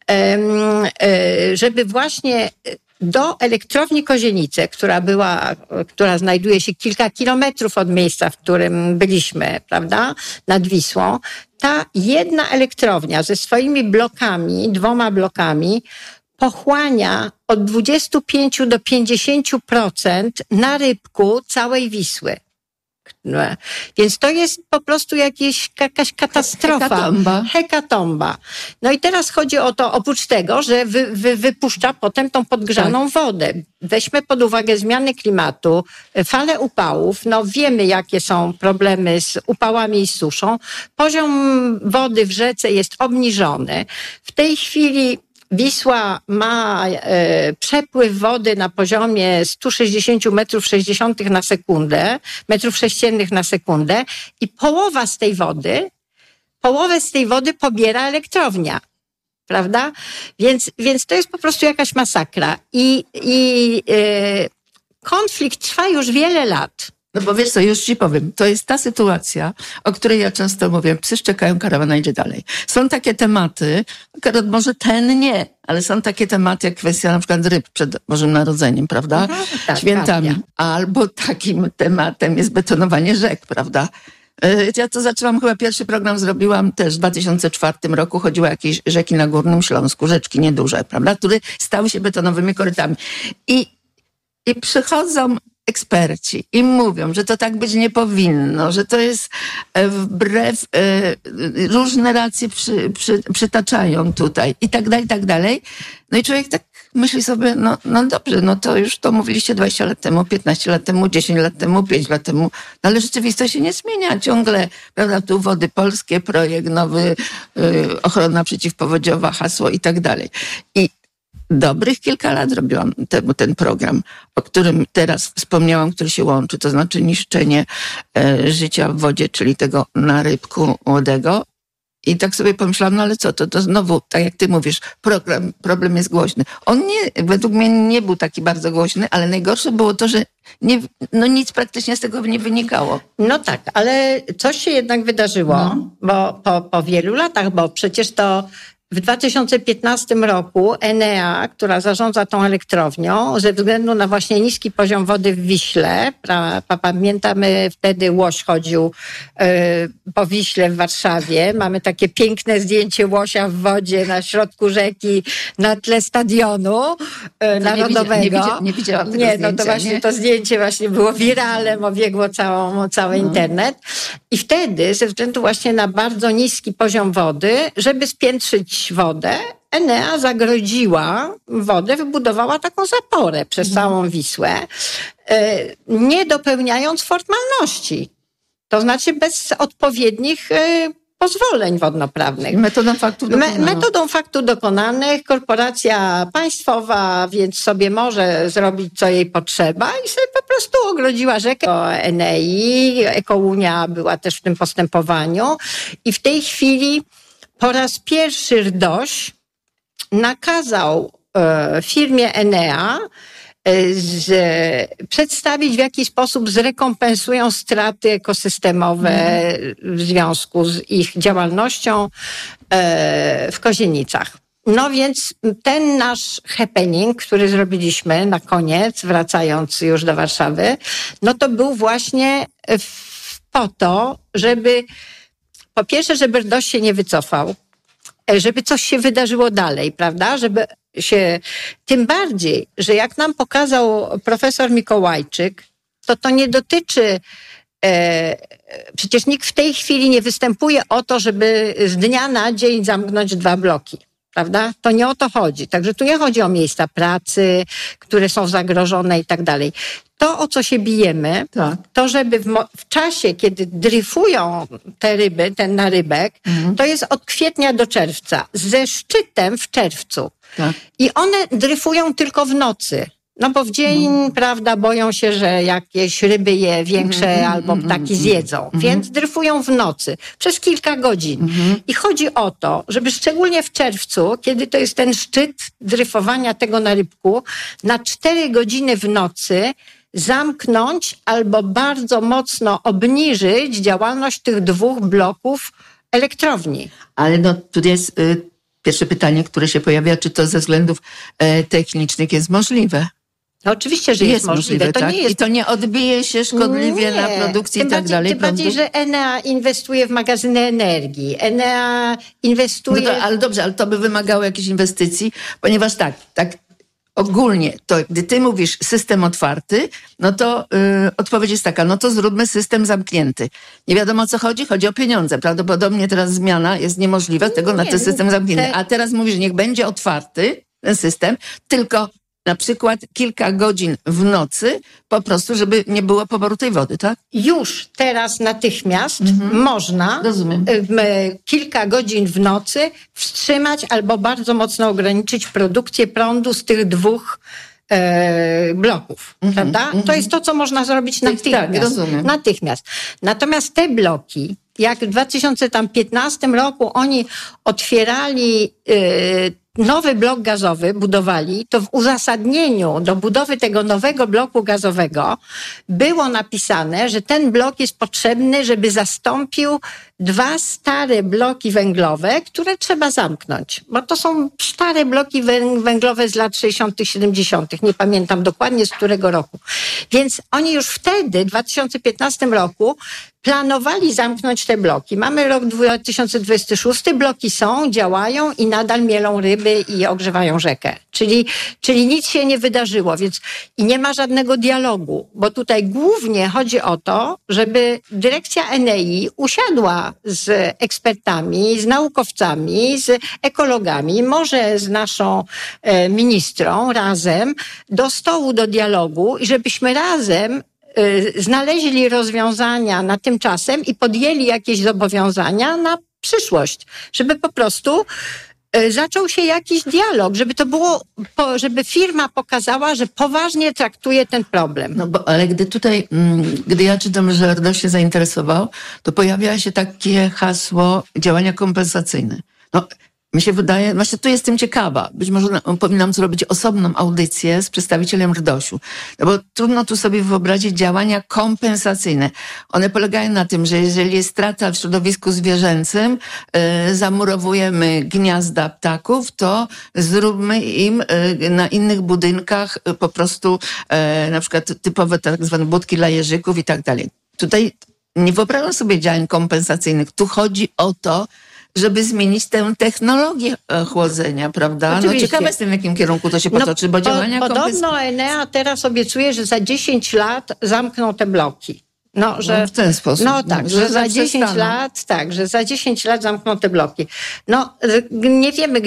żeby właśnie do elektrowni Kozienice, która znajduje się kilka kilometrów od miejsca, w którym byliśmy, prawda, nad Wisłą, ta jedna elektrownia ze swoimi blokami, 2 blokami, pochłania od 25 do 50% narybku całej Wisły. Więc to jest po prostu jakaś katastrofa. Hekatomba. No i teraz chodzi o to, oprócz tego, że wypuszcza potem tą podgrzaną wodę. Weźmy pod uwagę zmiany klimatu, fale upałów. No wiemy, jakie są problemy z upałami i suszą. Poziom wody w rzece jest obniżony. W tej chwili Wisła ma przepływ wody na poziomie 160 metrów sześciennych na sekundę i połowę z tej wody pobiera elektrownia. Prawda? Więc to jest po prostu jakaś masakra. I konflikt trwa już wiele lat. No bo wiesz co, już ci powiem, to jest ta sytuacja, o której ja często mówię, psy szczekają, karawana idzie dalej. Są takie tematy, akurat może ten nie, ale są takie tematy jak kwestia na przykład ryb przed Bożym Narodzeniem, prawda? Tak, świętami. prawda. Albo takim tematem jest betonowanie rzek, prawda? Ja to zaczęłam, chyba pierwszy program zrobiłam też w 2004 roku, chodziło o jakieś rzeki na Górnym Śląsku, rzeczki nieduże, prawda? Które stały się betonowymi korytami. I przychodzą eksperci i mówią, że to tak być nie powinno, że to jest wbrew, różne racje przytaczają tutaj i tak dalej. No i człowiek tak myśli sobie, no dobrze, no to już to mówiliście 20 lat temu, 15 lat temu, 10 lat temu, 5 lat temu, no ale rzeczywistość się nie zmienia ciągle, prawda, tu Wody Polskie, projekt nowy, ochrona przeciwpowodziowa, hasło i tak dalej. I dobrych kilka lat robiłam ten program, o którym teraz wspomniałam, który się łączy, to znaczy niszczenie życia w wodzie, czyli tego narybku młodego. I tak sobie pomyślałam, no ale co, to znowu, tak jak ty mówisz, problem jest głośny. On według mnie nie był taki bardzo głośny, ale najgorsze było to, że nic praktycznie z tego nie wynikało. No tak, ale coś się jednak wydarzyło, bo po wielu latach, bo przecież to w 2015 roku Enea, która zarządza tą elektrownią, ze względu na właśnie niski poziom wody w Wiśle, pamiętamy wtedy łoś chodził po Wiśle w Warszawie, mamy takie piękne zdjęcie łosia w wodzie na środku rzeki na tle stadionu narodowego. Nie widziałam tego zdjęcia. To właśnie to zdjęcie właśnie było wiralem, obiegło cały internet. I wtedy, ze względu właśnie na bardzo niski poziom wody, żeby spiętrzyć wodę, Enea zagrodziła wodę, wybudowała taką zaporę przez całą Wisłę, nie dopełniając formalności. To znaczy bez odpowiednich pozwoleń wodnoprawnych. Metodą faktu dokonanych. Korporacja państwowa, więc sobie może zrobić, co jej potrzeba i sobie po prostu ogrodziła rzekę Enei. Ekounia była też w tym postępowaniu. I w tej chwili po raz pierwszy RDOŚ nakazał firmie Enea przedstawić, w jaki sposób zrekompensują straty ekosystemowe w związku z ich działalnością w Kozienicach. No więc ten nasz happening, który zrobiliśmy na koniec, wracając już do Warszawy, no to był właśnie po to, żeby po pierwsze, żeby RDOŚ się nie wycofał, żeby coś się wydarzyło dalej, prawda? Żeby się, tym bardziej, że jak nam pokazał profesor Mikołajczyk, to nie dotyczy, przecież nikt w tej chwili nie występuje o to, żeby z dnia na dzień zamknąć 2 bloki. Prawda? To nie o to chodzi. Także tu nie chodzi o miejsca pracy, które są zagrożone i tak dalej. To, o co się bijemy, to żeby w czasie, kiedy dryfują te ryby, ten narybek, to jest od kwietnia do czerwca, ze szczytem w czerwcu. Tak. I one dryfują tylko w nocy. No bo w dzień, prawda, boją się, że jakieś ryby je większe albo ptaki zjedzą. Więc dryfują w nocy przez kilka godzin. I chodzi o to, żeby szczególnie w czerwcu, kiedy to jest ten szczyt dryfowania tego narybku, na 4 godziny w nocy zamknąć albo bardzo mocno obniżyć działalność tych 2 bloków elektrowni. Ale no tu jest pierwsze pytanie, które się pojawia, czy to ze względów technicznych jest możliwe? No oczywiście, że jest możliwe. To tak? nie jest... I to nie odbije się szkodliwie na produkcji i tak dalej. Tym bardziej, że Enea inwestuje w magazyny energii. Enea inwestuje... No to, ale dobrze, ale to by wymagało jakichś inwestycji, ponieważ tak ogólnie, to gdy ty mówisz system otwarty, no to odpowiedź jest taka, no to zróbmy system zamknięty. Nie wiadomo o co chodzi? Chodzi o pieniądze. Prawdopodobnie teraz zmiana jest niemożliwa, tego na ten system zamknięty. A teraz mówisz, niech będzie otwarty ten system, tylko na przykład kilka godzin w nocy, po prostu, żeby nie było poboru tej wody, tak? Już teraz natychmiast można kilka godzin w nocy wstrzymać albo bardzo mocno ograniczyć produkcję prądu z tych dwóch bloków, prawda? To jest to, co można zrobić natychmiast. Tak, rozumiem. Natychmiast. Natomiast te bloki, jak w 2015 roku oni otwierali nowy blok gazowy, budowali, to w uzasadnieniu do budowy tego nowego bloku gazowego było napisane, że ten blok jest potrzebny, żeby zastąpił 2 stare bloki węglowe, które trzeba zamknąć. Bo to są stare bloki węglowe z lat 60., 70. Nie pamiętam dokładnie z którego roku. Więc oni już wtedy, w 2015 roku, planowali zamknąć te bloki. Mamy rok 2026, bloki są, działają i nadal mielą ryby i ogrzewają rzekę. Czyli nic się nie wydarzyło, więc i nie ma żadnego dialogu, bo tutaj głównie chodzi o to, żeby dyrekcja Enei usiadła z ekspertami, z naukowcami, z ekologami, może z naszą ministrą razem do stołu, do dialogu i żebyśmy razem znaleźli rozwiązania na tymczasem i podjęli jakieś zobowiązania na przyszłość, żeby po prostu zaczął się jakiś dialog, żeby to było, żeby firma pokazała, że poważnie traktuje ten problem. No bo, ale gdy ja czytam, że RDOŚ się zainteresował, to pojawia się takie hasło działania kompensacyjne. No, mi się wydaje, właśnie tu jestem ciekawa, być może powinnam zrobić osobną audycję z przedstawicielem RDOŚ-u, no bo trudno tu sobie wyobrazić działania kompensacyjne. One polegają na tym, że jeżeli jest strata w środowisku zwierzęcym, zamurowujemy gniazda ptaków, to zróbmy im na innych budynkach po prostu na przykład typowe tak zwane budki dla jeżyków i tak dalej. Tutaj nie wyobrażam sobie działań kompensacyjnych. Tu chodzi o to, żeby zmienić tę technologię chłodzenia, prawda? Oczywiście. No ciekawe jestem, w jakim kierunku to się potoczy, bo działania Podobno Enea teraz obiecuje, że za 10 lat zamkną te bloki. No, w ten sposób. No tak, że za 10 lat, że za 10 lat zamkną te bloki. No, nie wiemy,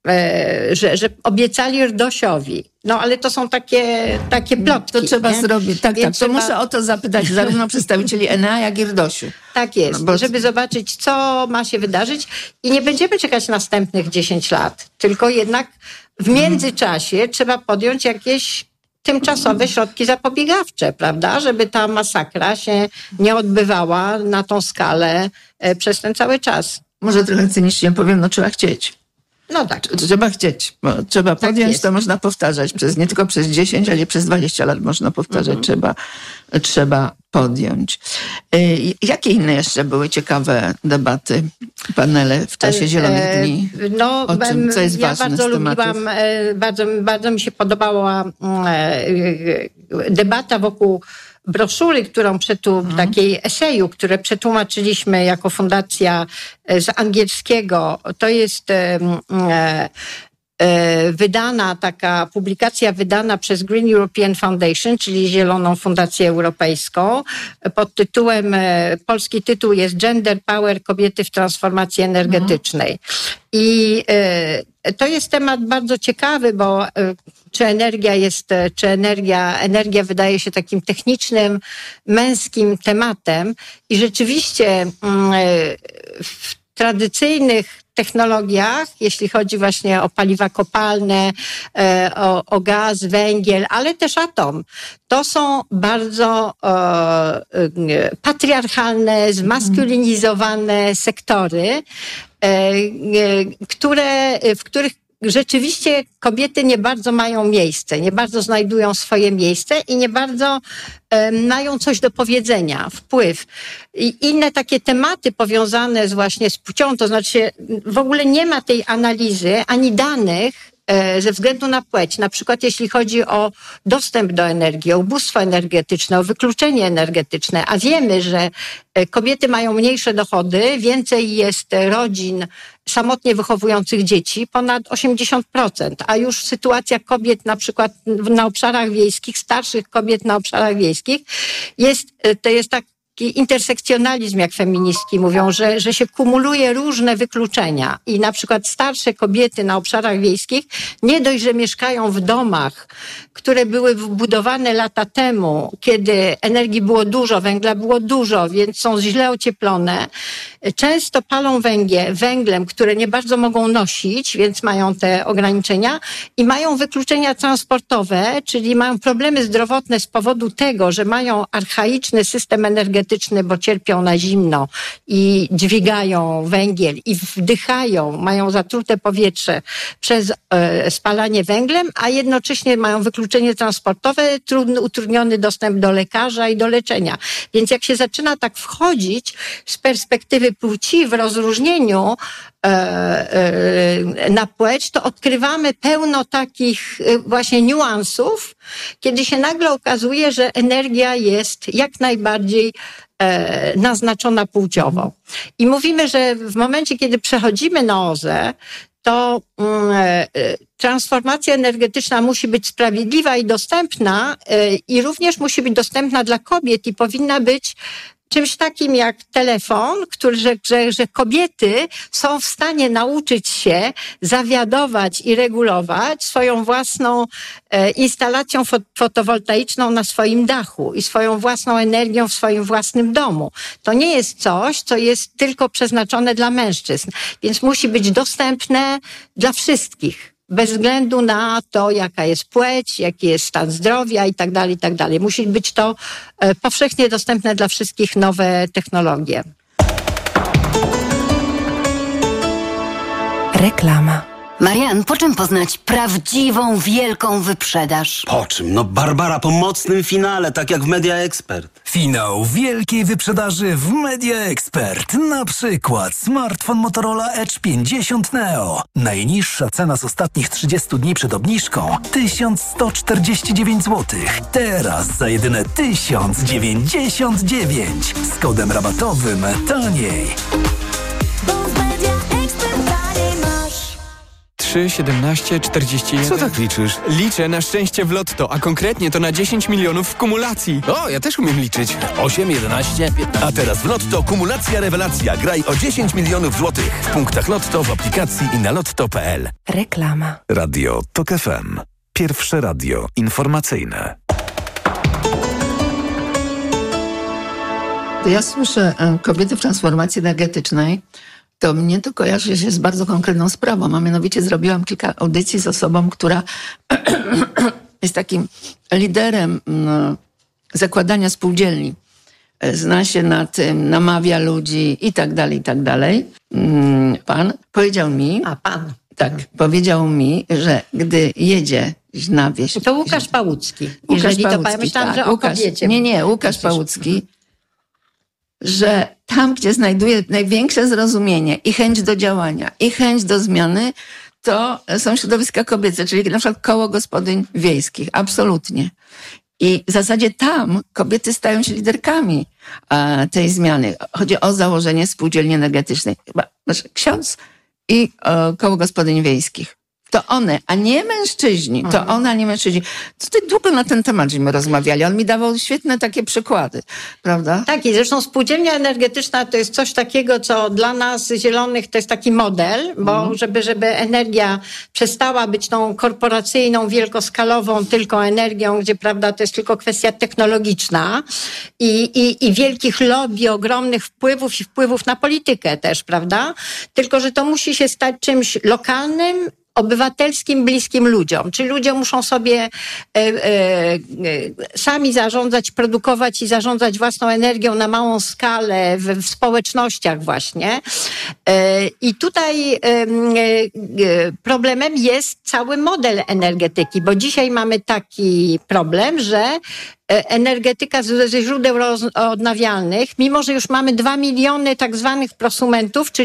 że obiecali RDOŚ-owi. No, ale to są takie plotki. To trzeba zrobić, tak. To muszę o to zapytać zarówno przedstawicieli Enea, jak i RDOŚ-u. Tak jest, żeby zobaczyć, co ma się wydarzyć i nie będziemy czekać następnych 10 lat, tylko jednak w międzyczasie trzeba podjąć jakieś tymczasowe środki zapobiegawcze, prawda? Żeby ta masakra się nie odbywała na tą skalę przez ten cały czas. Może trochę cynicznie powiem, no trzeba chcieć. No tak. Trzeba chcieć, bo trzeba podjąć, to można powtarzać nie tylko przez 10, ale przez 20 lat można powtarzać, trzeba podjąć. Jakie inne jeszcze były ciekawe debaty, panele w czasie Zielonych Dni? No, o czym, co jest ważne bardzo lubiłam, bardzo mi się podobała debata wokół broszury, którą takiej eseju, które przetłumaczyliśmy jako fundacja z angielskiego. To jest taka publikacja wydana przez Green European Foundation, czyli Zieloną Fundację Europejską, pod tytułem, polski tytuł jest Gender Power, kobiety w transformacji energetycznej. I to jest temat bardzo ciekawy, bo energia wydaje się takim technicznym, męskim tematem i rzeczywiście w tradycyjnych technologiach, jeśli chodzi właśnie o paliwa kopalne, o gaz, węgiel, ale też atom. To są bardzo patriarchalne, zmaskulinizowane sektory, w których rzeczywiście kobiety nie bardzo mają miejsce, nie bardzo znajdują swoje miejsce i nie bardzo mają coś do powiedzenia, wpływ. I inne takie tematy powiązane właśnie z płcią, to znaczy w ogóle nie ma tej analizy ani danych, ze względu na płeć, na przykład jeśli chodzi o dostęp do energii, o ubóstwo energetyczne, o wykluczenie energetyczne, a wiemy, że kobiety mają mniejsze dochody, więcej jest rodzin samotnie wychowujących dzieci, ponad 80%, a już sytuacja kobiet na przykład na obszarach wiejskich, starszych kobiet na obszarach wiejskich to jest taki intersekcjonalizm, jak feministki mówią, że się kumuluje różne wykluczenia i na przykład starsze kobiety na obszarach wiejskich nie dość, że mieszkają w domach, które były budowane lata temu, kiedy energii było dużo, węgla było dużo, więc są źle ocieplone. Często palą węglem, które nie bardzo mogą nosić, więc mają te ograniczenia i mają wykluczenia transportowe, czyli mają problemy zdrowotne z powodu tego, że mają archaiczny system energetyczny, bo cierpią na zimno i dźwigają węgiel i wdychają, mają zatrute powietrze przez spalanie węglem, a jednocześnie mają wykluczenie transportowe, utrudniony dostęp do lekarza i do leczenia. Więc jak się zaczyna tak wchodzić z perspektywy płci w rozróżnieniu na płeć, to odkrywamy pełno takich właśnie niuansów, kiedy się nagle okazuje, że energia jest jak najbardziej naznaczona płciowo. I mówimy, że w momencie, kiedy przechodzimy na OZE, to transformacja energetyczna musi być sprawiedliwa i dostępna i również musi być dostępna dla kobiet i powinna być czymś takim jak telefon, że kobiety są w stanie nauczyć się zawiadować i regulować swoją własną instalacją fotowoltaiczną na swoim dachu i swoją własną energią w swoim własnym domu. To nie jest coś, co jest tylko przeznaczone dla mężczyzn, więc musi być dostępne dla wszystkich. Bez względu na to, jaka jest płeć, jaki jest stan zdrowia i tak dalej, i tak dalej. Musi być to powszechnie dostępne dla wszystkich nowe technologie. Reklama. Marian, po czym poznać prawdziwą, wielką wyprzedaż? Po czym? No Barbara, po mocnym finale, tak jak w Media Expert. Finał wielkiej wyprzedaży w Media Expert. Na przykład smartfon Motorola Edge 50 Neo. Najniższa cena z ostatnich 30 dni przed obniżką 1149 zł. Teraz za jedyne 1099. Z kodem rabatowym taniej. 3, 17, 41. Co tak liczysz? Liczę na szczęście w lotto, a konkretnie to na 10 milionów w kumulacji. O, ja też umiem liczyć. 8, 11, 15. A teraz w lotto kumulacja rewelacja. Graj o 10 milionów złotych. W punktach lotto, w aplikacji i na lotto.pl. Reklama. Radio TOK FM. Pierwsze radio informacyjne. Ja słyszę kobiety w transformacji energetycznej, to mnie to kojarzy się z bardzo konkretną sprawą, a mianowicie zrobiłam kilka audycji z osobą, która jest takim liderem zakładania spółdzielni. Zna się na tym, namawia ludzi i tak dalej, i tak dalej. Pan powiedział mi... Tak, powiedział mi, że gdy jedzie na wieś... To Łukasz Pałucki. Jeżeli to myślałam, że o kobiecie. Nie, Łukasz Pałucki. Że tam, gdzie znajduje największe zrozumienie i chęć do działania, i chęć do zmiany, to są środowiska kobiece, czyli na przykład koło gospodyń wiejskich. Absolutnie. I w zasadzie tam kobiety stają się liderkami tej zmiany. Chodzi o założenie spółdzielni energetycznej. Ksiądz i koło gospodyń wiejskich. To one, a nie mężczyźni. To one, a nie mężczyźni. Tutaj długo na ten temat żeśmy rozmawiali. On mi dawał świetne takie przykłady, prawda? Tak, i zresztą spółdzielnia energetyczna to jest coś takiego, co dla nas zielonych to jest taki model, bo żeby energia przestała być tą korporacyjną, wielkoskalową tylko energią, gdzie, prawda, to jest tylko kwestia technologiczna i wielkich lobby, ogromnych wpływów i wpływów na politykę też, prawda? Tylko, że to musi się stać czymś lokalnym, obywatelskim, bliskim ludziom. Czyli ludzie muszą sobie sami zarządzać, produkować i zarządzać własną energią na małą skalę w społecznościach właśnie. I tutaj problemem jest cały model energetyki, bo dzisiaj mamy taki problem, że energetyka ze źródeł odnawialnych, mimo że już mamy 2 miliony tak zwanych prosumentów, czyli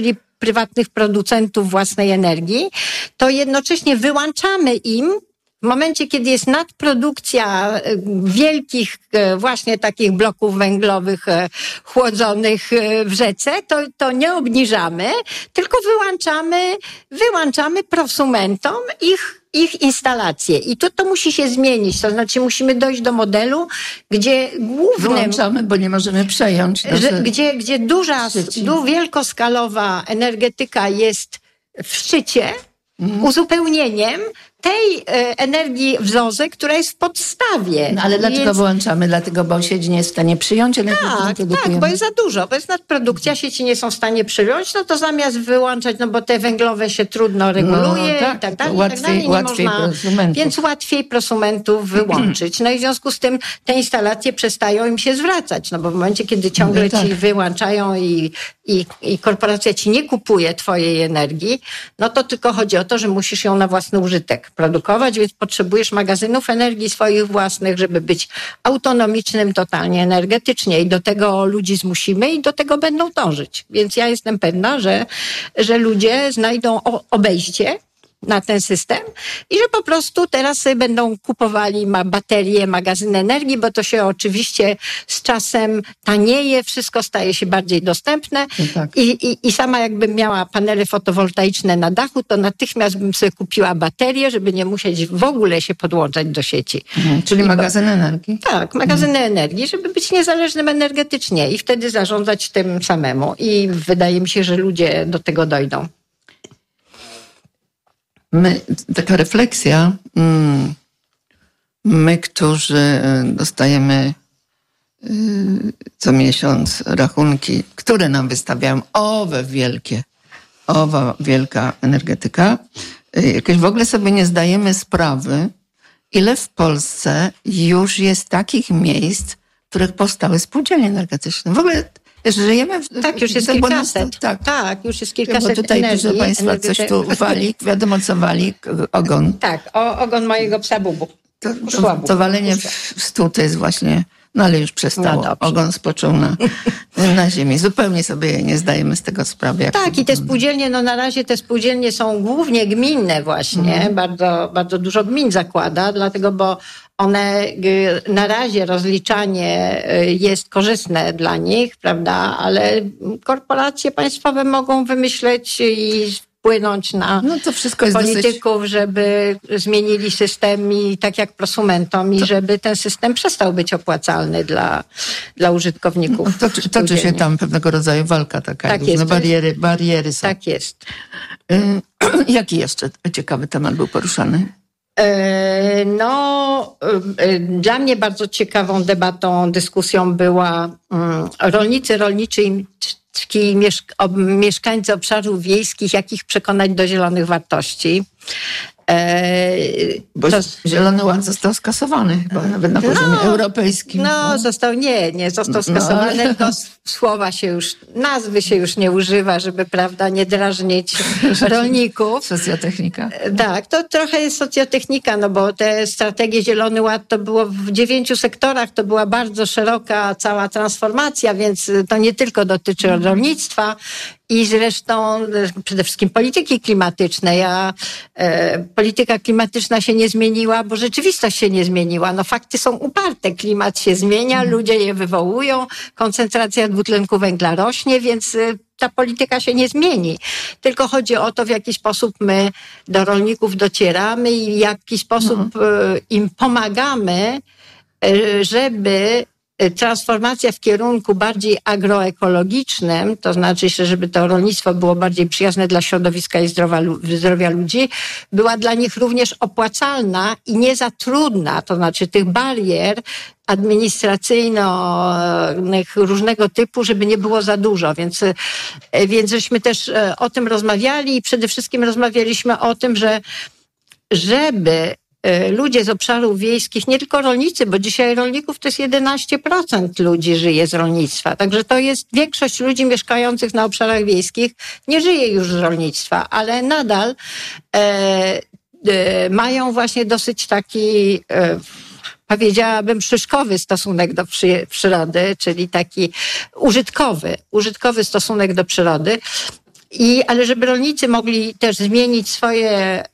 prywatnych producentów własnej energii, to jednocześnie wyłączamy im w momencie, kiedy jest nadprodukcja wielkich właśnie takich bloków węglowych chłodzonych w rzece, to nie obniżamy, tylko wyłączamy prosumentom ich instalacje. I to musi się zmienić. To znaczy musimy dojść do modelu, gdzie głównym... Wyłączamy, bo nie możemy przejąć. Gdzie duża, wielkoskalowa energetyka jest w szczycie, uzupełnieniem tej energii w ZOZE, która jest w podstawie. No, ale dlaczego wyłączamy? Dlatego, bo sieć nie jest w stanie przyjąć energii? Tak, bo jest za dużo, bo jest nadprodukcja, sieci nie są w stanie przyjąć, no to zamiast wyłączać, no bo te węglowe się trudno reguluje i tak dalej, łatwiej prosumentów. Więc łatwiej prosumentów wyłączyć. No i w związku z tym te instalacje przestają im się zwracać, no bo w momencie, kiedy ciągle ci wyłączają i korporacja ci nie kupuje twojej energii, no to tylko chodzi o to, że musisz ją na własny użytek produkować, więc potrzebujesz magazynów energii swoich własnych, żeby być autonomicznym totalnie energetycznie i do tego ludzi zmusimy i do tego będą dążyć. Więc ja jestem pewna, że ludzie znajdą obejście na ten system i że po prostu teraz sobie będą kupowali baterie, magazyny energii, bo to się oczywiście z czasem tanieje, wszystko staje się bardziej dostępne i sama jakbym miała panele fotowoltaiczne na dachu, to natychmiast bym sobie kupiła baterię, żeby nie musieć w ogóle się podłączać do sieci. Czyli magazyny energii? Tak, magazyny energii, żeby być niezależnym energetycznie i wtedy zarządzać tym samemu. I wydaje mi się, że ludzie do tego dojdą. Taka refleksja, my, którzy dostajemy co miesiąc rachunki, które nam wystawiają owa wielka energetyka, jakoś w ogóle sobie nie zdajemy sprawy, ile w Polsce już jest takich miejsc, w których powstały spółdzielnie energetyczne. W ogóle żyjemy już jest kilkaset. Tak, już jest kilkaset bo tutaj, energii. Proszę Państwa, coś tu wali, wiadomo co wali, ogon. Tak, ogon mojego psa Bubu. To walenie w stół to jest właśnie, no ale już przestało. No ogon spoczął na ziemi. Zupełnie sobie nie zdajemy z tego sprawy. Tak, i te spółdzielnie, no na razie te spółdzielnie są głównie gminne właśnie. Bardzo, bardzo dużo gmin zakłada, dlatego, bo one na razie rozliczanie jest korzystne dla nich, prawda, ale korporacje państwowe mogą wymyśleć i wpłynąć na to wszystko jest polityków, żeby zmienili system i tak jak prosumentom i żeby ten system przestał być opłacalny dla użytkowników. Toczy się tam pewnego rodzaju walka taka. Tak jest. Bariery są. Tak jest. Jaki jeszcze ciekawy temat był poruszany? Dla mnie bardzo ciekawą debatą, dyskusją była rolniczy mieszkańcy obszarów wiejskich, jak ich przekonać do zielonych wartości. Bo Zielony Ład został skasowany chyba nawet na poziomie europejskim. Nie został skasowany, tylko nazwy się już nie używa, żeby, prawda, nie drażnić rolników. Socjotechnika. Tak, to trochę jest socjotechnika, no bo te strategie Zielony Ład to było w 9 sektorach, to była bardzo szeroka cała transformacja, więc to nie tylko dotyczy rolnictwa i zresztą przede wszystkim polityki klimatycznej, a polityka klimatyczna się nie zmieniła, bo rzeczywistość się nie zmieniła. No fakty są uparte, klimat się zmienia, ludzie je wywołują, koncentracja dwutlenku węgla rośnie, więc ta polityka się nie zmieni. Tylko chodzi o to, w jaki sposób my do rolników docieramy i w jaki sposób im pomagamy, żeby transformacja w kierunku bardziej agroekologicznym, to znaczy, żeby to rolnictwo było bardziej przyjazne dla środowiska i zdrowia ludzi, była dla nich również opłacalna i nie za trudna, to znaczy tych barier administracyjnych różnego typu, żeby nie było za dużo. Więc żeśmy też o tym rozmawiali i przede wszystkim rozmawialiśmy o tym, żeby ludzie z obszarów wiejskich, nie tylko rolnicy, bo dzisiaj rolników to jest 11% ludzi żyje z rolnictwa. Także to jest większość ludzi mieszkających na obszarach wiejskich nie żyje już z rolnictwa, ale nadal mają właśnie dosyć taki powiedziałabym szyszkowy stosunek do przyrody, czyli taki użytkowy stosunek do przyrody. Ale żeby rolnicy mogli też zmienić swoje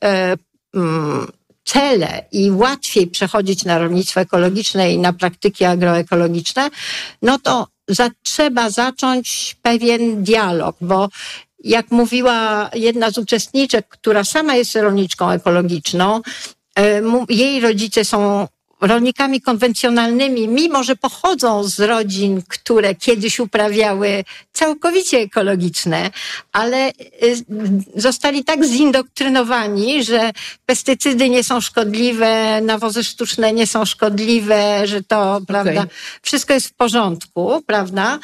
cele i łatwiej przechodzić na rolnictwo ekologiczne i na praktyki agroekologiczne, no to trzeba zacząć pewien dialog, bo jak mówiła jedna z uczestniczek, która sama jest rolniczką ekologiczną, jej rodzice są rolnikami konwencjonalnymi, mimo że pochodzą z rodzin, które kiedyś uprawiały całkowicie ekologiczne, ale zostali tak zindoktrynowani, że pestycydy nie są szkodliwe, nawozy sztuczne nie są szkodliwe, że to, prawda, wszystko jest w porządku, prawda,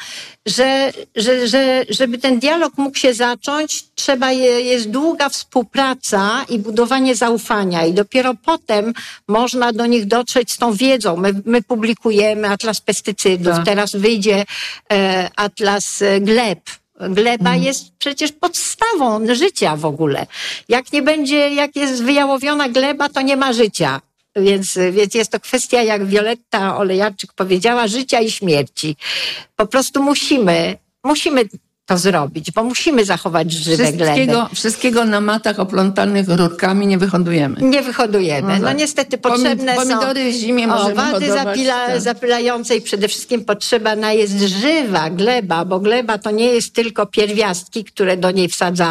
żeby ten dialog mógł się zacząć, jest długa współpraca i budowanie zaufania i dopiero potem można do nich dotrzeć z tą wiedzą. My publikujemy Atlas Pestycydów, teraz wyjdzie Atlas Gleb. Gleba jest przecież podstawą życia w ogóle. Jak jest wyjałowiona gleba, to nie ma życia. Więc jest to kwestia, jak Wioletta Olejarczyk powiedziała, życia i śmierci. Po prostu musimy to zrobić, bo musimy zachować żywe gleby. Wszystkiego na matach oplątanych rurkami nie wyhodujemy. Nie wyhodujemy. No niestety potrzebne pomidory w zimie są wady zapylające i przede wszystkim potrzebna jest żywa gleba, bo gleba to nie jest tylko pierwiastki, które do niej wsadzamy.